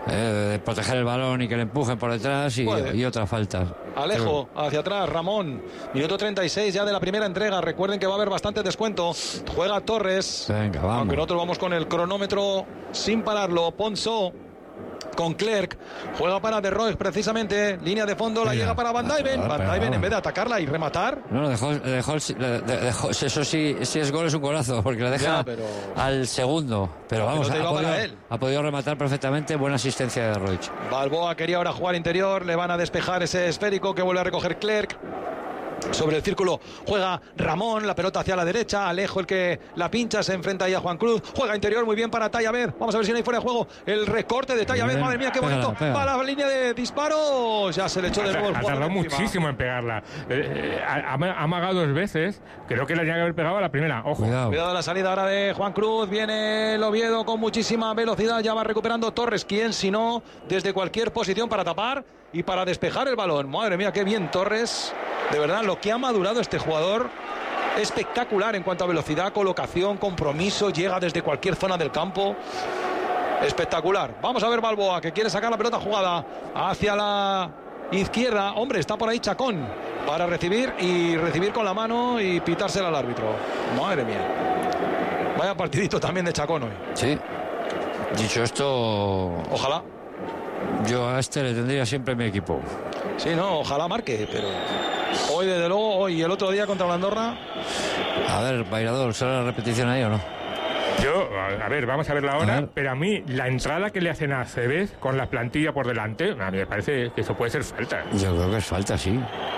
S3: de proteger el balón y que le empujen por detrás y otra falta.
S1: Alejo, hacia atrás, Ramón. Minuto 36 ya de la primera entrega. Recuerden que va a haber bastante descuento. Juega Torres.
S3: Venga, vamos.
S1: Aunque nosotros vamos con el cronómetro sin pararlo. Ponzo con Clerc. Juega para De Roy precisamente. Línea de fondo, la llega para Van Dijven. Van Dijven, en vez de atacarla y rematar.
S3: No, dejó eso sí, si es gol es un golazo, porque le deja al segundo. Pero vamos, ha podido rematar perfectamente. Buena asistencia de Roig.
S1: Balboa quería ahora jugar interior. Le van a despejar ese esférico que vuelve a recoger Clerc. Sobre el círculo juega Ramón, la pelota hacia la derecha, Alejo el que la pincha, se enfrenta ahí a Juan Cruz, juega interior muy bien para Tayabed, vamos a ver si no hay fuera de juego, el recorte de Tayabed, madre mía qué bonito, va a la línea de disparos, ya se le echó de nuevo el juego.
S2: Ha tardado muchísimo en pegarla, ha amagado 2 veces, creo que la tenía que haber pegado a la primera, ojo.
S1: Cuidado la salida ahora de Juan Cruz, viene el Oviedo con muchísima velocidad, ya va recuperando Torres, quien si no, desde cualquier posición para tapar y para despejar el balón, madre mía qué bien Torres. De verdad, lo que ha madurado este jugador, espectacular en cuanto a velocidad, colocación, compromiso, llega desde cualquier zona del campo. Espectacular. Vamos a ver Balboa, que quiere sacar la pelota jugada hacia la izquierda. Hombre, está por ahí Chacón para recibir con la mano y pitársela al árbitro. Madre mía. Vaya partidito también de Chacón hoy.
S3: Sí. Dicho esto...
S1: Ojalá.
S3: Yo a este le tendría siempre en mi equipo.
S1: Sí, no, ojalá marque, pero... Hoy, desde luego, hoy y el otro día contra la Andorra.
S3: A ver, Bailador, ¿será la repetición ahí o no?
S2: Yo, a ver, vamos a verla ahora, pero a mí la entrada que le hacen a Aceves con la plantilla por delante, a mí me parece que eso puede ser falta.
S3: Yo creo que es falta, sí.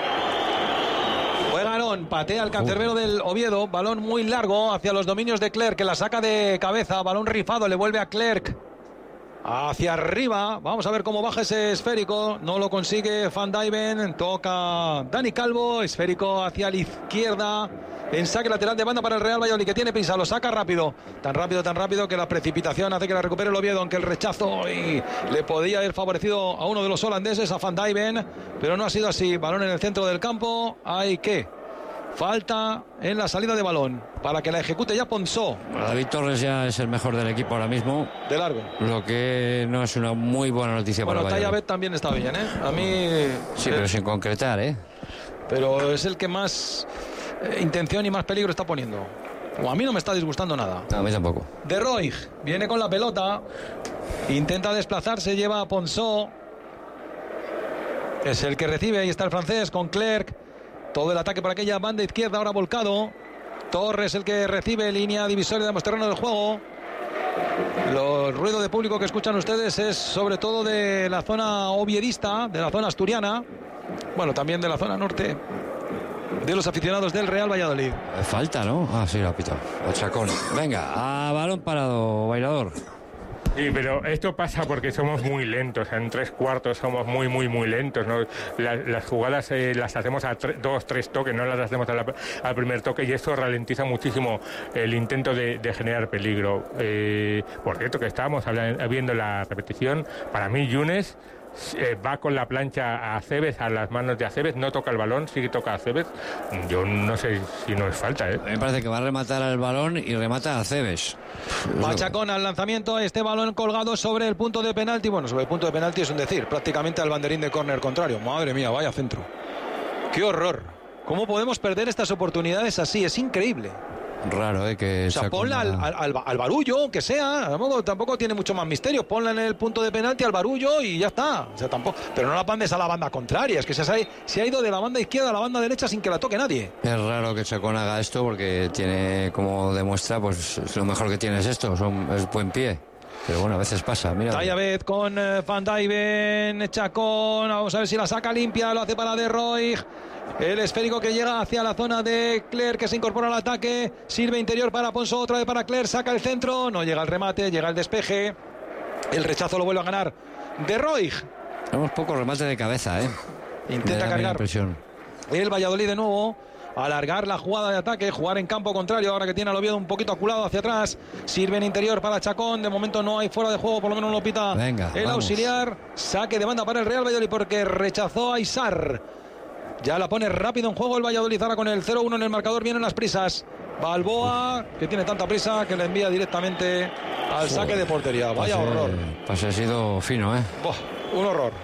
S1: Juega Arón, patea el cancerbero del Oviedo, balón muy largo hacia los dominios de Clerc, que la saca de cabeza, balón rifado, le vuelve a Clerc. Hacia arriba, vamos a ver cómo baja ese esférico, no lo consigue Van Dijven, toca Dani Calvo, esférico hacia la izquierda, en saque lateral de banda para el Real Valladolid, que tiene prisa, lo saca rápido, tan rápido que la precipitación hace que la recupere el Oviedo, aunque el rechazo le podía haber favorecido a uno de los holandeses, a Van Dijven, pero no ha sido así, balón en el centro del campo, hay que... Falta en la salida de balón para que la ejecute ya Ponzó.
S3: David Torres ya es el mejor del equipo ahora mismo.
S1: De largo.
S3: Lo que no es una muy buena noticia para el Valladolid.
S1: Tayabed también está bien, ¿eh? A mí...
S3: Sí, pero sin concretar, ¿eh?
S1: Pero es el que más intención y más peligro está poniendo. O a mí no me está disgustando nada.
S3: No, a mí tampoco.
S1: De Roig viene con la pelota. Intenta desplazarse, lleva a Ponzó. Es el que recibe, ahí está el francés con Clerc. Todo el ataque por aquella banda izquierda, ahora volcado. Torres el que recibe, línea divisoria de terreno del juego. Los ruidos de público que escuchan ustedes es sobre todo de la zona oviedista, de la zona asturiana. Bueno, también de la zona norte, de los aficionados del Real Valladolid.
S3: Falta, ¿no? Ah, sí, la ha pitado. El Chacón. Venga, a balón parado, Bailador.
S2: Sí, pero esto pasa porque somos muy lentos, en 3/4 somos muy lentos, ¿no? Las jugadas las hacemos a 2-3 toques, no las hacemos al primer toque, y eso ralentiza muchísimo el intento de generar peligro. Por cierto, que estábamos viendo la repetición, para mí Yunes va con la plancha a Aceves, a las manos de Aceves, no toca el balón, sí que toca a Aceves. Yo no sé si no es falta, ¿eh?
S3: Me parece que va a rematar al balón y remata a Aceves.
S1: Machacón al lanzamiento, este balón colgado sobre el punto de penalti. Bueno, sobre el punto de penalti es un decir, prácticamente al banderín de córner contrario. Madre mía, vaya centro. ¡Qué horror! ¿Cómo podemos perder estas oportunidades así? Es increíble.
S3: Raro, que...
S1: O sea, ponla al barullo, aunque sea. Tampoco tiene mucho más misterio. Ponla en el punto de penalti al barullo y ya está. O sea, tampoco... Pero no la pandes a la banda contraria. Es que se ha ido de la banda izquierda a la banda derecha sin que la toque nadie.
S3: Es raro que Chacón haga esto porque tiene, como demuestra, pues lo mejor que tiene es esto. Es buen pie. Pero bueno, a veces pasa, mira.
S1: Tayabed con Van Dijven, Chacón, vamos a ver si la saca limpia, lo hace para De Roig. El esférico que llega hacia la zona de Clerc, que se incorpora al ataque, sirve interior para Ponzó, otra vez para Clerc, saca el centro, no llega el remate, llega el despeje, el rechazo lo vuelve a ganar De Roig.
S3: Tenemos poco remate de cabeza,
S1: Intenta cargar el Valladolid de nuevo, alargar la jugada de ataque, jugar en campo contrario, ahora que tiene al Oviedo un poquito aculado hacia atrás, sirve en interior para Chacón, de momento no hay fuera de juego, por lo menos no lo pita el
S3: vamos.
S1: auxiliar, saque de banda para el Real Valladolid porque rechazó a Isar. Ya la pone rápido en juego el Valladolid, ahora con el 0-1 en el marcador, vienen las prisas. Balboa, que tiene tanta prisa que le envía directamente al saque de portería. Vaya horror.
S3: Pase ha sido fino, ¿eh?
S1: Buah, un horror.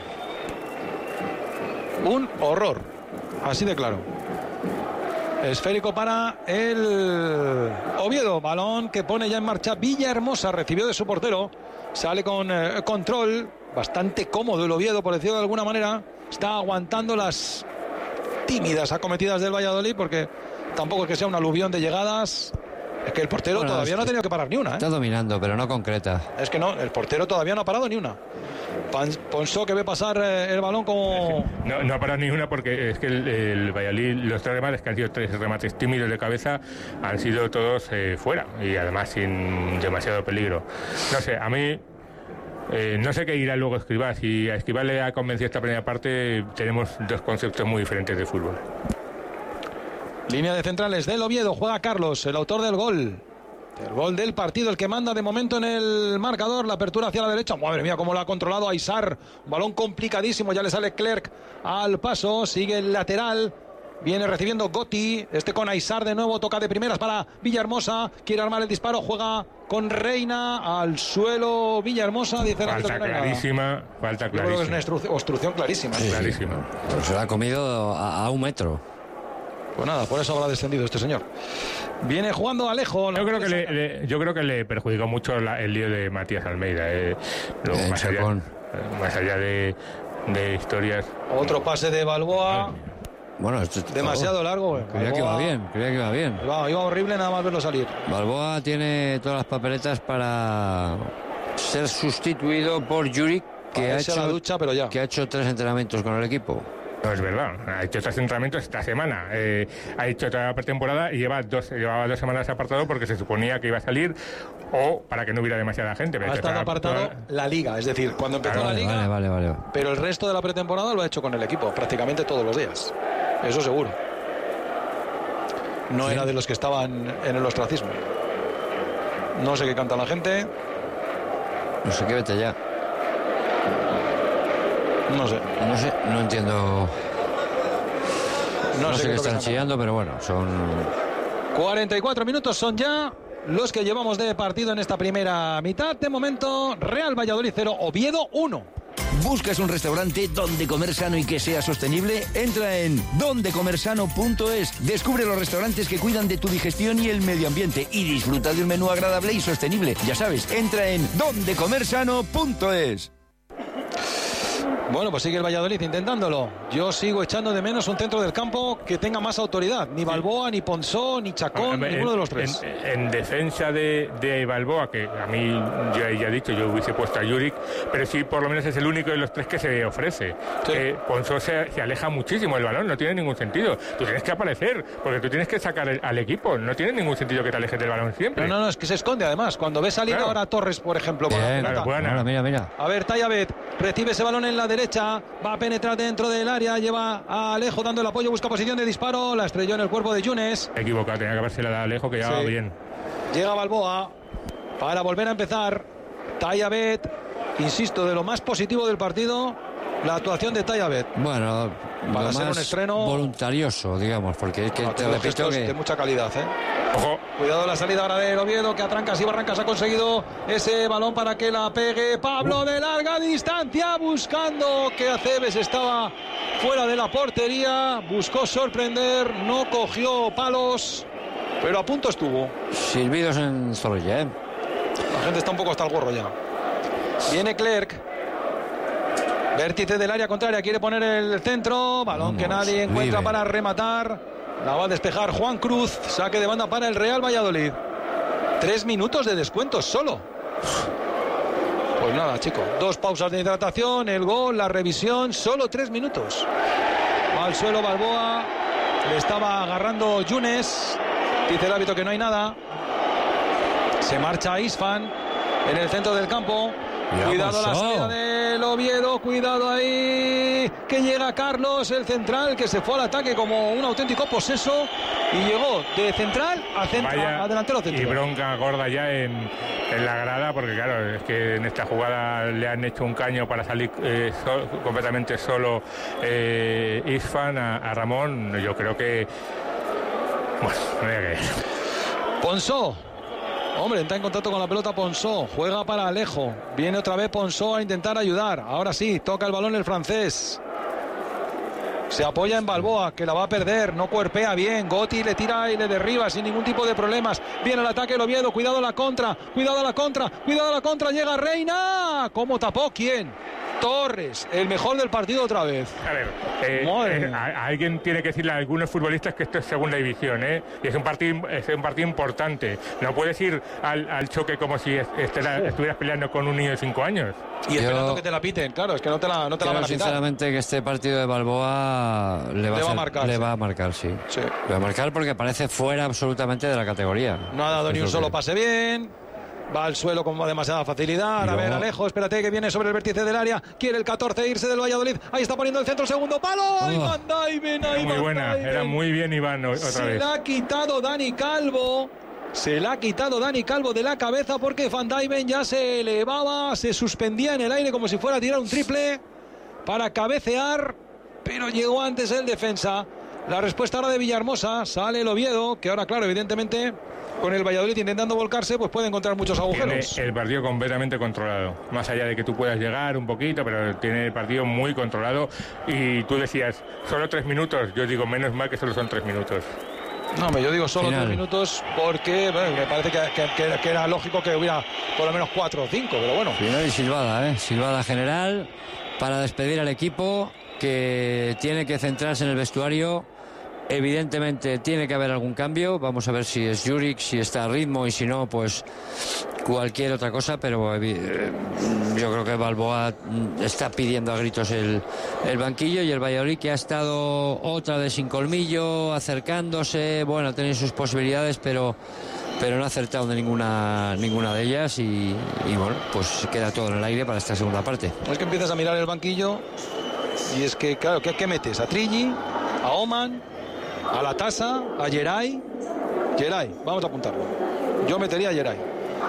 S1: Un horror. Así de claro. Esférico para el Oviedo. Balón que pone ya en marcha Villahermosa. Recibió de su portero. Sale con control. Bastante cómodo el Oviedo, por decirlo de alguna manera. Está aguantando las tímidas acometidas del Valladolid, porque tampoco es que sea un aluvión de llegadas. Es que el portero todavía no ha tenido que parar ni una, ¿eh?
S3: Está dominando, pero no concreta.
S1: Es que no, el portero todavía no ha parado ni una. Ponsó que ve pasar el balón como...
S2: No ha parado ni una, porque es que el Valladolid, los 3 remates, que han sido 3 remates tímidos de cabeza, han sido todos fuera, y además sin demasiado peligro. No sé, a mí... no sé qué irá luego Escribá. Si a Escribá le ha convencido esta primera parte, tenemos 2 conceptos muy diferentes de fútbol.
S1: Línea de centrales del Oviedo. Juega Carlos, el autor del gol. El gol del partido, el que manda de momento en el marcador. La apertura hacia la derecha. Madre mía, cómo lo ha controlado Aysar. Un balón complicadísimo. Ya le sale Clerc al paso. Sigue el lateral. Viene recibiendo Gotti. Con Aysar de nuevo. Toca de primeras para Villahermosa. Quiere armar el disparo. Juega con Reina. Al suelo Villahermosa. Dice
S2: falta clarísima. Falta clarísima.
S1: Yo creo que es una obstrucción clarísima.
S2: Sí, clarísima.
S3: Pero se la ha comido a 1 metro.
S1: Pues nada, por eso habrá descendido este señor. Viene jugando Alejo.
S2: Yo creo que le perjudicó mucho el lío de Matías Almeida. Más allá de historias.
S1: Otro pase de Balboa.
S3: Bueno,
S1: demasiado largo.
S3: Creía que iba bien.
S1: Iba horrible nada más verlo salir.
S3: Balboa tiene todas las papeletas para ser sustituido por Juric, que ha hecho 3 entrenamientos con el equipo.
S2: No es verdad, ha hecho 3 entrenamientos esta semana, ha hecho toda la pretemporada y llevaba 2 semanas apartado porque se suponía que iba a salir, o para que no hubiera demasiada gente.
S1: Ha estado apartado la Liga, es decir, cuando empezó la Liga,
S3: vale.
S1: Pero el resto de la pretemporada lo ha hecho con el equipo, prácticamente todos los días, eso seguro. No era de los que estaban en el ostracismo. No sé qué canta la gente.
S3: No sé qué, vete ya.
S1: No sé,
S3: no entiendo. No sé qué están chillando, pero bueno, son
S1: 44 minutos son ya los que llevamos de partido en esta primera mitad. De momento, Real Valladolid 0, Oviedo 1.
S8: ¿Buscas un restaurante donde comer sano y que sea sostenible? Entra en dondecomersano.es. Descubre los restaurantes que cuidan de tu digestión y el medio ambiente y disfruta de un menú agradable y sostenible. Ya sabes, entra en dondecomersano.es.
S1: Bueno, pues sigue el Valladolid intentándolo. Yo sigo echando de menos un centro del campo que tenga más autoridad. Ni Balboa, ni Ponsó, ni Chacón, ninguno de los 3.
S2: En defensa de Balboa, que a mí ya he dicho, yo hubiese puesto a Juric, pero sí por lo menos es el único de los 3 que se ofrece. Sí. Ponsó se aleja muchísimo del balón, no tiene ningún sentido. Tú tienes que aparecer, porque tú tienes que sacar al equipo. No tiene ningún sentido que te alejes del balón siempre.
S1: No, es que se esconde además. Cuando ves salir ahora a Torres, por ejemplo.
S3: Bien, mira.
S1: A ver, Tayabet recibe ese balón en la derecha. Va a penetrar dentro del área, lleva a Alejo dando el apoyo, busca posición de disparo, la estrelló en el cuerpo de Yunes.
S2: Equivocado, tenía que haberse la Alejo, que llevaba bien.
S1: Llega Balboa para volver a empezar. Tayabet, insisto, de lo más positivo del partido, la actuación de Tayabet.
S3: Bueno,
S1: para ser un estreno
S3: voluntarioso, digamos, porque es que te repito que
S1: de mucha calidad,
S2: Ojo.
S1: Cuidado la salida ahora de Oviedo, que a trancas y barrancas ha conseguido ese balón para que la pegue Pablo de larga distancia, buscando que Aceves estaba fuera de la portería, buscó sorprender, no cogió palos, pero a punto estuvo.
S3: Silbidos en Zorrilla,
S1: La gente está un poco hasta el gorro ya. Viene Clerc, vértice del área contraria, quiere poner el centro, balón que nadie encuentra para rematar. La va a despejar Juan Cruz. Saque de banda para el Real Valladolid. 3 minutos de descuento solo. Pues nada, chicos. 2 pausas de hidratación, el gol, la revisión. Solo 3 minutos. Al suelo Balboa. Le estaba agarrando Yunes. Dice el árbitro que no hay nada. Se marcha Isfan en el centro del campo. Cuidado la salida del Oviedo, cuidado ahí, que llega Carlos, el central, que se fue al ataque como un auténtico poseso y llegó de central a delantero central.
S2: Y bronca gorda ya en la grada, porque claro, es que en esta jugada le han hecho un caño para salir completamente solo Isfan a Ramón. Yo creo que... Bueno, no voy a creer.
S1: Ponsó. Hombre, está en contacto con la pelota Ponsó. Juega para Alejo. Viene otra vez Ponsó a intentar ayudar. Ahora sí, toca el balón el francés. Se apoya en Balboa, que la va a perder. No cuerpea bien. Gotti le tira y le derriba sin ningún tipo de problemas. Viene el ataque el Oviedo. Cuidado la contra. Cuidado la contra. Cuidado la contra. Llega Reina. ¿Cómo tapó? ¿Quién? Torres, el mejor del partido otra vez.
S2: A ver, alguien tiene que decirle a algunos futbolistas que esto es segunda división, y es un partido importante. No puedes ir al choque como si estuvieras peleando con un niño de 5 años.
S1: Y esperando que te la piten, claro, es que no te la van a pitar.
S3: Sinceramente que este partido de Balboa le va a marcar, sí. Le va a marcar porque parece fuera absolutamente de la categoría.
S1: No ha dado ni un solo pase bien. Va al suelo con demasiada facilidad. A ver, Alejo, espérate que viene sobre el vértice del área. Quiere el 14 irse del Valladolid. Ahí está poniendo el centro, segundo palo. Van Dijven, ahí
S2: muy buena, era muy bien Iván otra vez.
S1: Se la ha quitado Dani Calvo. Se la ha quitado Dani Calvo de la cabeza porque Van Dijven ya se elevaba, se suspendía en el aire como si fuera a tirar un triple para cabecear, pero llegó antes el defensa. La respuesta ahora de Villahermosa. Sale el Oviedo, que ahora, claro, evidentemente, con el Valladolid intentando volcarse, pues puede encontrar muchos agujeros.
S2: Tiene el partido completamente controlado. Más allá de que tú puedas llegar un poquito, pero tiene el partido muy controlado. Y tú decías, solo 3 minutos. Yo digo, menos mal que solo son 3 minutos.
S1: No, yo digo solo 3 minutos porque me parece que era lógico que hubiera por lo menos 4 o 5, pero bueno.
S3: Final y silbada, silbada general para despedir al equipo, que tiene que centrarse en el vestuario. Evidentemente tiene que haber algún cambio. Vamos a ver si es Juric, si está a ritmo, y si no, pues cualquier otra cosa. Pero yo creo que Balboa está pidiendo a gritos el banquillo, y el Valladolid, que ha estado otra vez sin colmillo, acercándose. Bueno, ha tenido sus posibilidades, pero no ha acertado de ninguna de ellas, y bueno, pues queda todo en el aire para esta segunda parte.
S1: Es que empiezas a mirar el banquillo y es que, claro, ¿qué metes? A Trilli, a Oman, a La Tasa, a Geray, vamos a apuntarlo. Yo metería a Geray.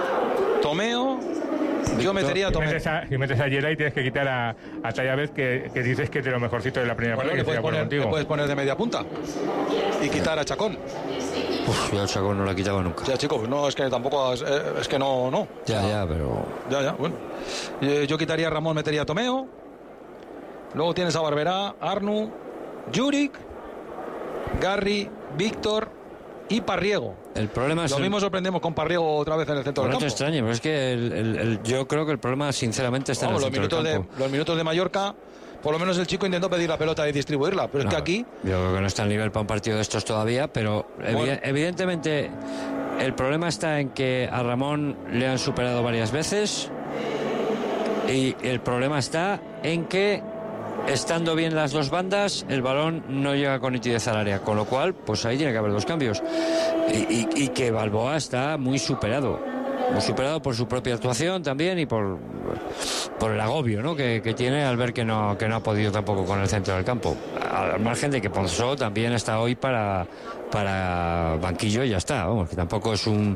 S1: Tomeo, yo metería a Tomeo.
S2: Si metes a Geray, tienes que quitar a Tayabez, que dices que es de lo mejorcito de la primera parte.
S1: Le puedes poner de media punta y quitar a Chacón.
S3: Yo a Chacón no la quitaba nunca.
S1: Ya, chicos, no, es que tampoco, es que no.
S3: Ya, pero...
S1: Ya, bueno. Yo quitaría a Ramón, metería a Tomeo. Luego tienes a Barberá, Arnu, Juric, Garri, Víctor y Parriego.
S3: El problema es...
S1: Lo mismo sorprendemos con Parriego otra vez en el centro del campo.
S3: No te extrañe, pero es que yo creo que el problema, sinceramente, está en el centro del campo.
S1: Los minutos de Mallorca, por lo menos el chico intentó pedir la pelota y distribuirla, pero es que aquí...
S3: Yo creo que no está al nivel para un partido de estos todavía, pero evidentemente el problema está en que a Ramón le han superado varias veces, y el problema está en que, estando bien las dos bandas, el balón no llega con nitidez al área, con lo cual, pues ahí tiene que haber 2 cambios. Y que Balboa está muy superado por su propia actuación también, y por el agobio, ¿no?, que tiene al ver que no ha podido tampoco con el centro del campo. Al margen de que Ponsó también está hoy para banquillo y ya está, vamos, que tampoco es un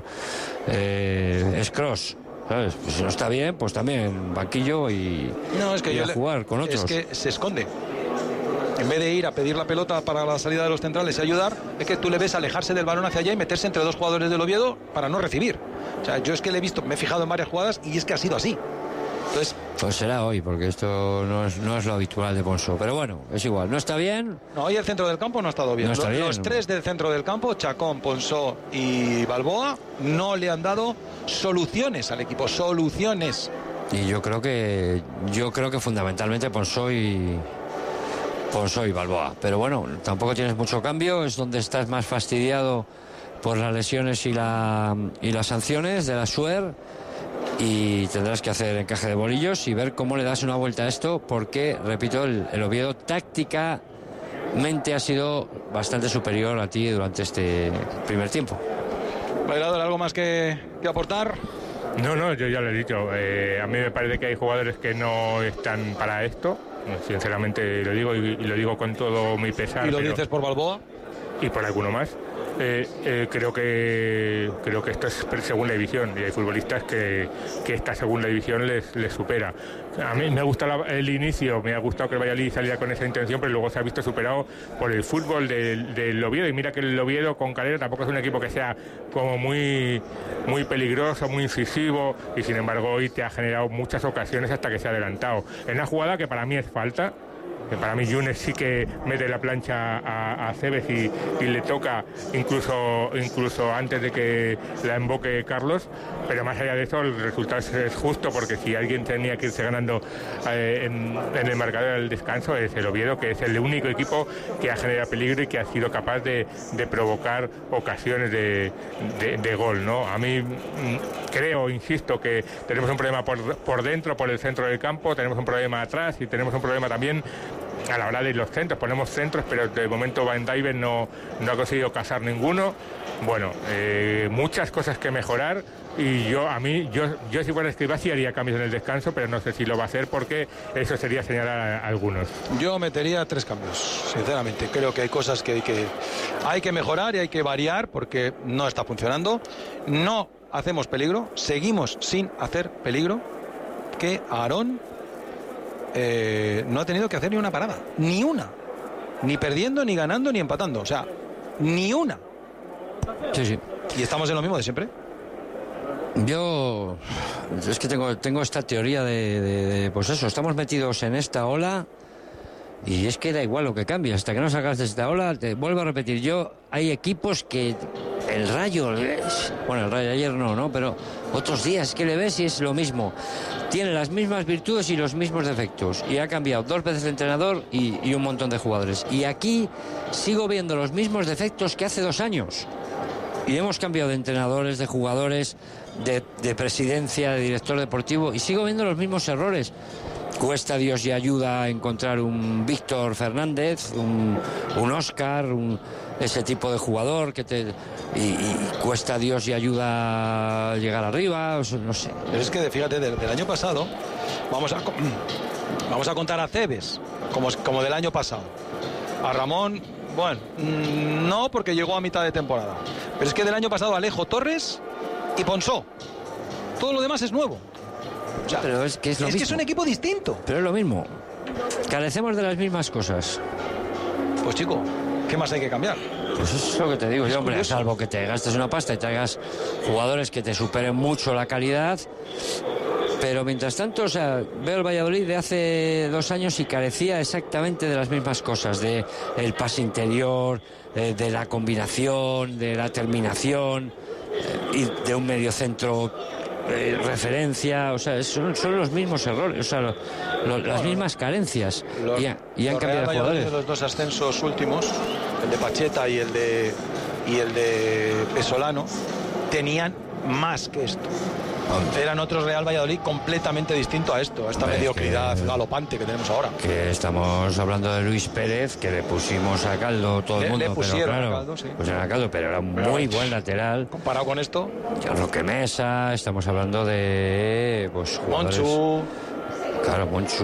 S3: es cross, ¿sabes? Pues si no está bien, pues también banquillo y a jugar con otros.
S1: Es que se esconde. En vez de ir a pedir la pelota para la salida de los centrales y ayudar, es que tú le ves alejarse del balón hacia allá y meterse entre 2 jugadores del Oviedo para no recibir. O sea, yo es que le he visto, me he fijado en varias jugadas y es que ha sido así. Entonces,
S3: pues será hoy, porque esto no es lo habitual de Ponsó. Pero bueno, es igual, no está bien.
S1: No, hoy el centro del campo no ha estado bien. Los 3 del centro del campo, Chacón, Ponsó y Balboa, no le han dado soluciones al equipo, soluciones.
S3: Y yo creo que fundamentalmente Ponsó y Balboa. Pero bueno, tampoco tienes mucho cambio, es donde estás más fastidiado por las lesiones y las sanciones de la SUER, y tendrás que hacer encaje de bolillos y ver cómo le das una vuelta a esto, porque, repito, el Oviedo tácticamente ha sido bastante superior a ti durante este primer tiempo.
S1: Bailador, ¿algo más que aportar?
S2: No, yo ya lo he dicho. A mí me parece que hay jugadores que no están para esto. Sinceramente lo digo, y lo digo con todo mi pesar.
S1: ¿Y lo dices por Balboa?
S2: Y por alguno más. creo que esto es segunda división y hay futbolistas que esta segunda división les supera. A mí me gusta el inicio, me ha gustado que el Valladolid saliera con esa intención, pero luego se ha visto superado por el fútbol del Oviedo, y mira que el Oviedo con Calero tampoco es un equipo que sea como muy peligroso, muy incisivo, y sin embargo hoy te ha generado muchas ocasiones hasta que se ha adelantado. En una jugada que para mí es falta, que para mí Yunes sí que mete la plancha a Cebes y le toca incluso antes de que la emboque Carlos, pero más allá de eso el resultado es justo, porque si alguien tenía que irse ganando en el marcador del descanso es el Oviedo, que es el único equipo que ha generado peligro y que ha sido capaz de provocar ocasiones de gol, ¿no? A mí creo, insisto, que tenemos un problema por dentro, por el centro del campo, tenemos un problema atrás y tenemos un problema también a la hora de los centros. Ponemos centros, pero de momento Van Dijven no ha conseguido cazar ninguno. Bueno, muchas cosas que mejorar, y yo si fuera Escribá sí haría cambios en el descanso, pero no sé si lo va a hacer, porque eso sería señalar a algunos.
S1: Yo metería 3 cambios, sinceramente. Creo que hay cosas que hay que mejorar y hay que variar, porque no está funcionando. No hacemos peligro, seguimos sin hacer peligro, que Aarón no ha tenido que hacer ni una parada, ni una, ni perdiendo, ni ganando, ni empatando, o sea, ni una.
S3: Sí.
S1: Y estamos en lo mismo de siempre.
S3: Yo es que tengo esta teoría de pues eso, estamos metidos en esta ola y es que da igual lo que cambie, hasta que no salgas de esta ola. Te vuelvo a repetir, hay equipos que el Rayo, bueno, el Rayo ayer no, pero otros días que le ves y es lo mismo, tiene las mismas virtudes y los mismos defectos, y ha cambiado 2 veces el entrenador y un montón de jugadores, y aquí sigo viendo los mismos defectos que hace 2 años. Y hemos cambiado de entrenadores, de jugadores, de presidencia, de director deportivo, y sigo viendo los mismos errores. Cuesta Dios y ayuda a encontrar un Víctor Fernández, un Óscar, ese tipo de jugador y cuesta Dios y ayuda a llegar arriba, no sé.
S1: Pero es que fíjate, del año pasado, vamos a contar a Cebes como del año pasado. A Ramón, bueno, no, porque llegó a mitad de temporada. Pero es que del año pasado Alejo, Torres y Ponsó. Todo lo demás es nuevo. O sea,
S3: pero es que es
S1: un equipo distinto.
S3: Pero es lo mismo. Carecemos de las mismas cosas.
S1: Pues chico, ¿qué más hay que cambiar?
S3: Pues eso es lo que te digo yo, hombre. Salvo que te gastes una pasta y traigas jugadores que te superen mucho la calidad. Pero mientras tanto, o sea, veo el Valladolid de hace 2 años y carecía exactamente de las mismas cosas, de el pase interior, de la combinación, de la terminación, y de un mediocentro referencia, o sea, son los mismos errores, o sea, las mismas carencias, y han cambiado de jugadores.
S1: Los 2 ascensos últimos, el de Pacheta y el de Pesolano, tenían más que esto. Eran otros Real Valladolid completamente distinto a esto, a esta mediocridad galopante que tenemos ahora.
S3: Que estamos hablando de Luis Pérez, que le pusimos a caldo todo el mundo.
S1: Le pusieron
S3: pero claro,
S1: a caldo, sí.
S3: Pusieron a caldo, pero era un muy buen lateral.
S1: Comparado con esto,
S3: Roque Mesa, estamos hablando de jugadores...
S1: Monchu.
S3: Claro, Monchu,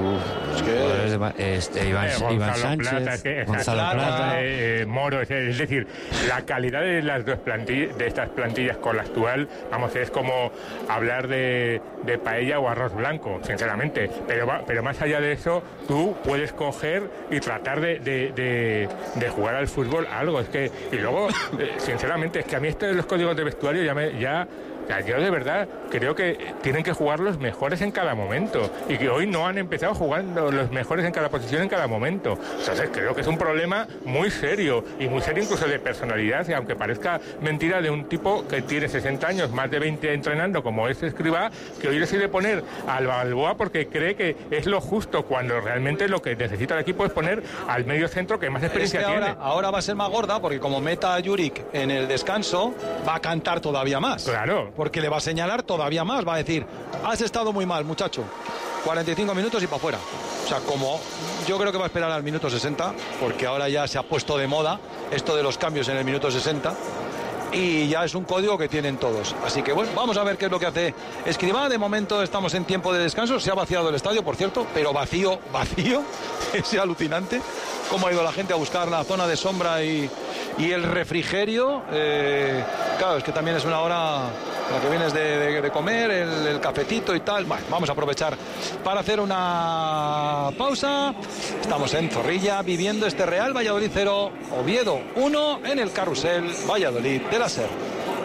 S3: Iván Sánchez, Gonzalo Plata,
S2: Moro, es decir, la calidad de las dos plantillas, de estas plantillas con la actual, vamos, es como hablar de paella o arroz blanco, sinceramente. Pero más allá de eso, tú puedes coger y tratar de jugar al fútbol algo. Es que, y luego, sinceramente, es que a mí esto de los códigos de vestuario yo de verdad creo que tienen que jugar los mejores en cada momento, y que hoy no han empezado jugando los mejores en cada posición en cada momento. Entonces creo que es un problema muy serio, y muy serio incluso de personalidad, y aunque parezca mentira, de un tipo que tiene 60 años, más de 20 entrenando, como es Escribá, que hoy decide poner al Balboa porque cree que es lo justo, cuando realmente lo que necesita el equipo es poner al medio centro que más experiencia tiene.
S1: Ahora va a ser más gorda, porque como meta a Juric en el descanso, va a cantar todavía más.
S2: Claro.
S1: Porque le va a señalar todavía más, va a decir, has estado muy mal, muchacho. 45 minutos y para afuera. O sea, como yo creo que va a esperar al minuto 60, porque ahora ya se ha puesto de moda esto de los cambios en el minuto 60, y ya es un código que tienen todos. Así que bueno, vamos a ver qué es lo que hace Escribá. De momento estamos en tiempo de descanso. Se ha vaciado el estadio, por cierto, pero vacío. Es alucinante cómo ha ido la gente a buscar la zona de sombra y Y el refrigerio, claro, es que también es una hora en la que vienes de comer, el cafetito y tal. Bueno, vamos a aprovechar para hacer una pausa. Estamos en Zorrilla viviendo este Real Valladolid 0, Oviedo 1 en el Carrusel Valladolid de la SER.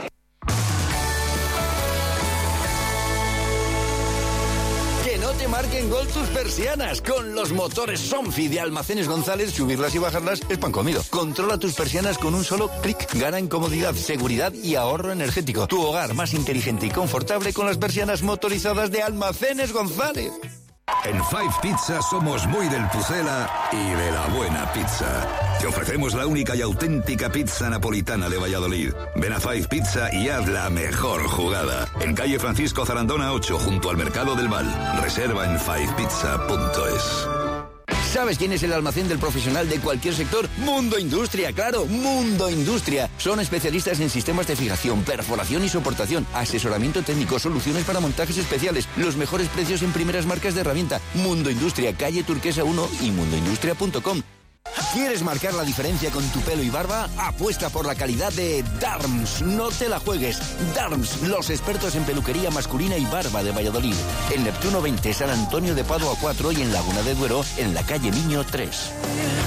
S8: No te marquen gol tus persianas. Con los motores Somfi de Almacenes González, subirlas y bajarlas es pan comido. Controla tus persianas con un solo clic. Gana en comodidad, seguridad y ahorro energético. Tu hogar más inteligente y confortable con las persianas motorizadas de Almacenes González.
S9: En Five Pizza somos muy del Pucela y de la buena pizza. Te ofrecemos la única y auténtica pizza napolitana de Valladolid. Ven a Five Pizza y haz la mejor jugada. En calle Francisco Zarandona 8, junto al Mercado del Val. Reserva en fivepizza.es.
S8: ¿Sabes quién es el almacén del profesional de cualquier sector? Mundo Industria, claro, Mundo Industria. Son especialistas en sistemas de fijación, perforación y soportación, asesoramiento técnico, soluciones para montajes especiales, los mejores precios en primeras marcas de herramienta. Mundo Industria, calle Turquesa 1 y mundoindustria.com. ¿Quieres marcar la diferencia con tu pelo y barba? Apuesta por la calidad de Darms. No te la juegues. Darms, los expertos en peluquería masculina y barba de Valladolid. En Neptuno 20, San Antonio de Padua 4 y en Laguna de Duero, en la calle Miño 3.